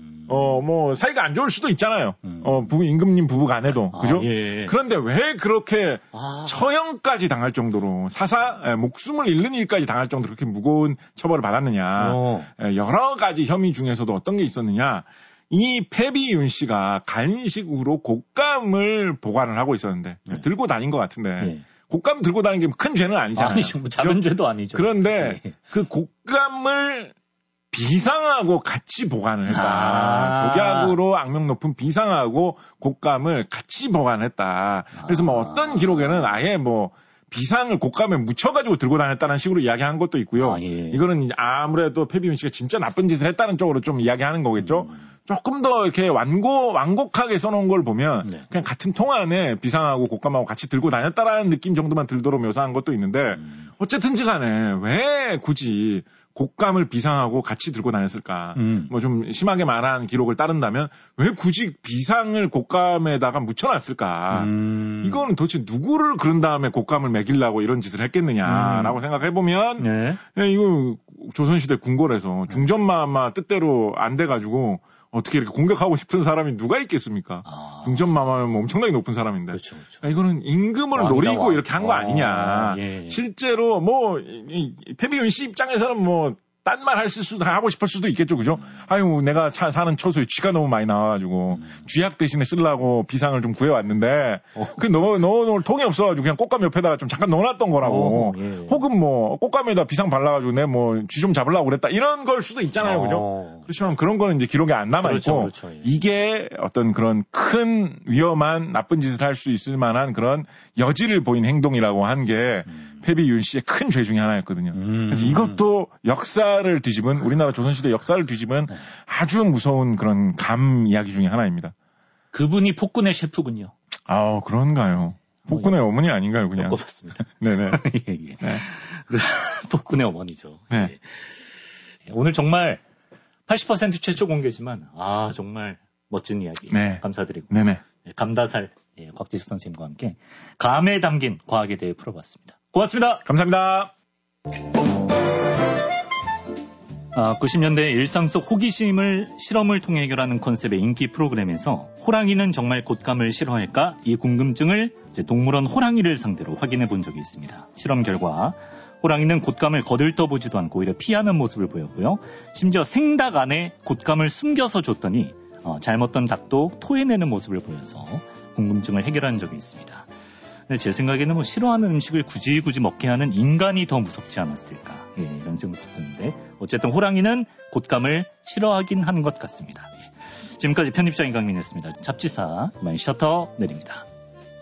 Speaker 9: 뭐 사이가 안 좋을 수도 있잖아요. 임금님 부부 간에도 그죠? 그런데 왜 그렇게 처형까지 당할 정도로 목숨을 잃는 일까지 당할 정도로 그렇게 무거운 처벌을 받았느냐? 여러 가지 혐의 중에서도 어떤 게 있었느냐? 이 패비윤 씨가 간식으로 곶감을 보관을 하고 있었는데 들고 다닌 것 같은데. 곶감 들고 다니는 게 큰 죄는 아니잖아요.
Speaker 4: 아니죠. 뭐 작은 죄도 아니죠.
Speaker 9: 그런데 그 곶감을 비상하고 같이 보관을 했다. 독약으로 악명 높은 비상하고 곶감을 같이 보관했다. 그래서 뭐 어떤 기록에는 아예 뭐 비상을 곶감에 묻혀가지고 들고 다녔다는 식으로 이야기한 것도 있고요. 이거는 아무래도 패비윤 씨가 진짜 나쁜 짓을 했다는 쪽으로 좀 이야기하는 거겠죠. 조금 더 이렇게 완곡하게 써놓은 걸 보면 그냥 같은 통 안에 비상하고 곶감하고 같이 들고 다녔다라는 느낌 정도만 들도록 묘사한 것도 있는데 어쨌든지 간에 왜 굳이 곶감을 비상하고 같이 들고 다녔을까? 뭐 좀 심하게 말한 기록을 따른다면 왜 굳이 비상을 곶감에다가 묻혀놨을까? 이거는 도대체 누구를 그런 다음에 곶감을 먹이려고 이런 짓을 했겠느냐라고 생각해보면 이거 조선시대 궁궐에서 중전마마 뜻대로 안 돼가지고 어떻게 이렇게 공격하고 싶은 사람이 누가 있겠습니까? 중전마마면 뭐 엄청나게 높은 사람인데. 그렇죠. 이거는 임금을 노리고 이렇게 한 거 아니냐. 실제로 뭐 패비윤 씨 입장에서는 뭐 딴 말 하고 싶을 수도 있겠죠, 그죠? 아유, 내가 사는 처소에 쥐가 너무 많이 나와가지고 쥐약 대신에 쓰려고 비상을 좀 구해왔는데 넣어놓을 통이 없어가지고 그냥 곶감 옆에다가 좀 잠깐 넣어놨던 거라고. 혹은 뭐 곶감에다 비상 발라가지고 내 뭐 쥐 좀 잡으려고 그랬다 이런 걸 수도 있잖아요, 그죠? 그렇지만 그런 거는 이제 기록에 안 남아있고 이게 어떤 그런 큰 위험한 나쁜 짓을 할 수 있을 만한 그런 여지를 보인 행동이라고 한 게 패비윤 씨의 큰 죄 중에 하나였거든요. 그래서 이것도 역사를 뒤집은 우리나라 조선시대 역사를 뒤집은 아주 무서운 그런 감 이야기 중에 하나입니다.
Speaker 4: 그분이 폭군의 셰프군요.
Speaker 9: 그런가요? 폭군의 어머니 아닌가요, 그냥?
Speaker 4: 바꿨습니다.
Speaker 9: 네네.
Speaker 4: 폭군의 어머니죠.
Speaker 9: 네.
Speaker 4: 오늘 정말 80% 최초 공개지만 정말 멋진 이야기 감사드리고
Speaker 9: 네네.
Speaker 4: 감다살 곽지식 선생님과 함께 감에 담긴 과학에 대해 풀어봤습니다. 고맙습니다.
Speaker 9: 감사합니다.
Speaker 4: 90년대 일상 속 호기심을 실험을 통해 해결하는 컨셉의 인기 프로그램에서 호랑이는 정말 곶감을 싫어할까? 이 궁금증을 이제 동물원 호랑이를 상대로 확인해 본 적이 있습니다. 실험 결과 호랑이는 곶감을 거들떠보지도 않고 오히려 피하는 모습을 보였고요. 심지어 생닭 안에 곶감을 숨겨서 줬더니 잘못 던 닭도 토해내는 모습을 보여서 궁금증을 해결한 적이 있습니다. 근데 제 생각에는 뭐 싫어하는 음식을 굳이 먹게 하는 인간이 더 무섭지 않았을까, 예, 이런 생각도 드는데 어쨌든 호랑이는 곶감을 싫어하긴 하는 것 같습니다. 예. 지금까지 편집자 임강민이었습니다. 잡지사 이만 셔터 내립니다.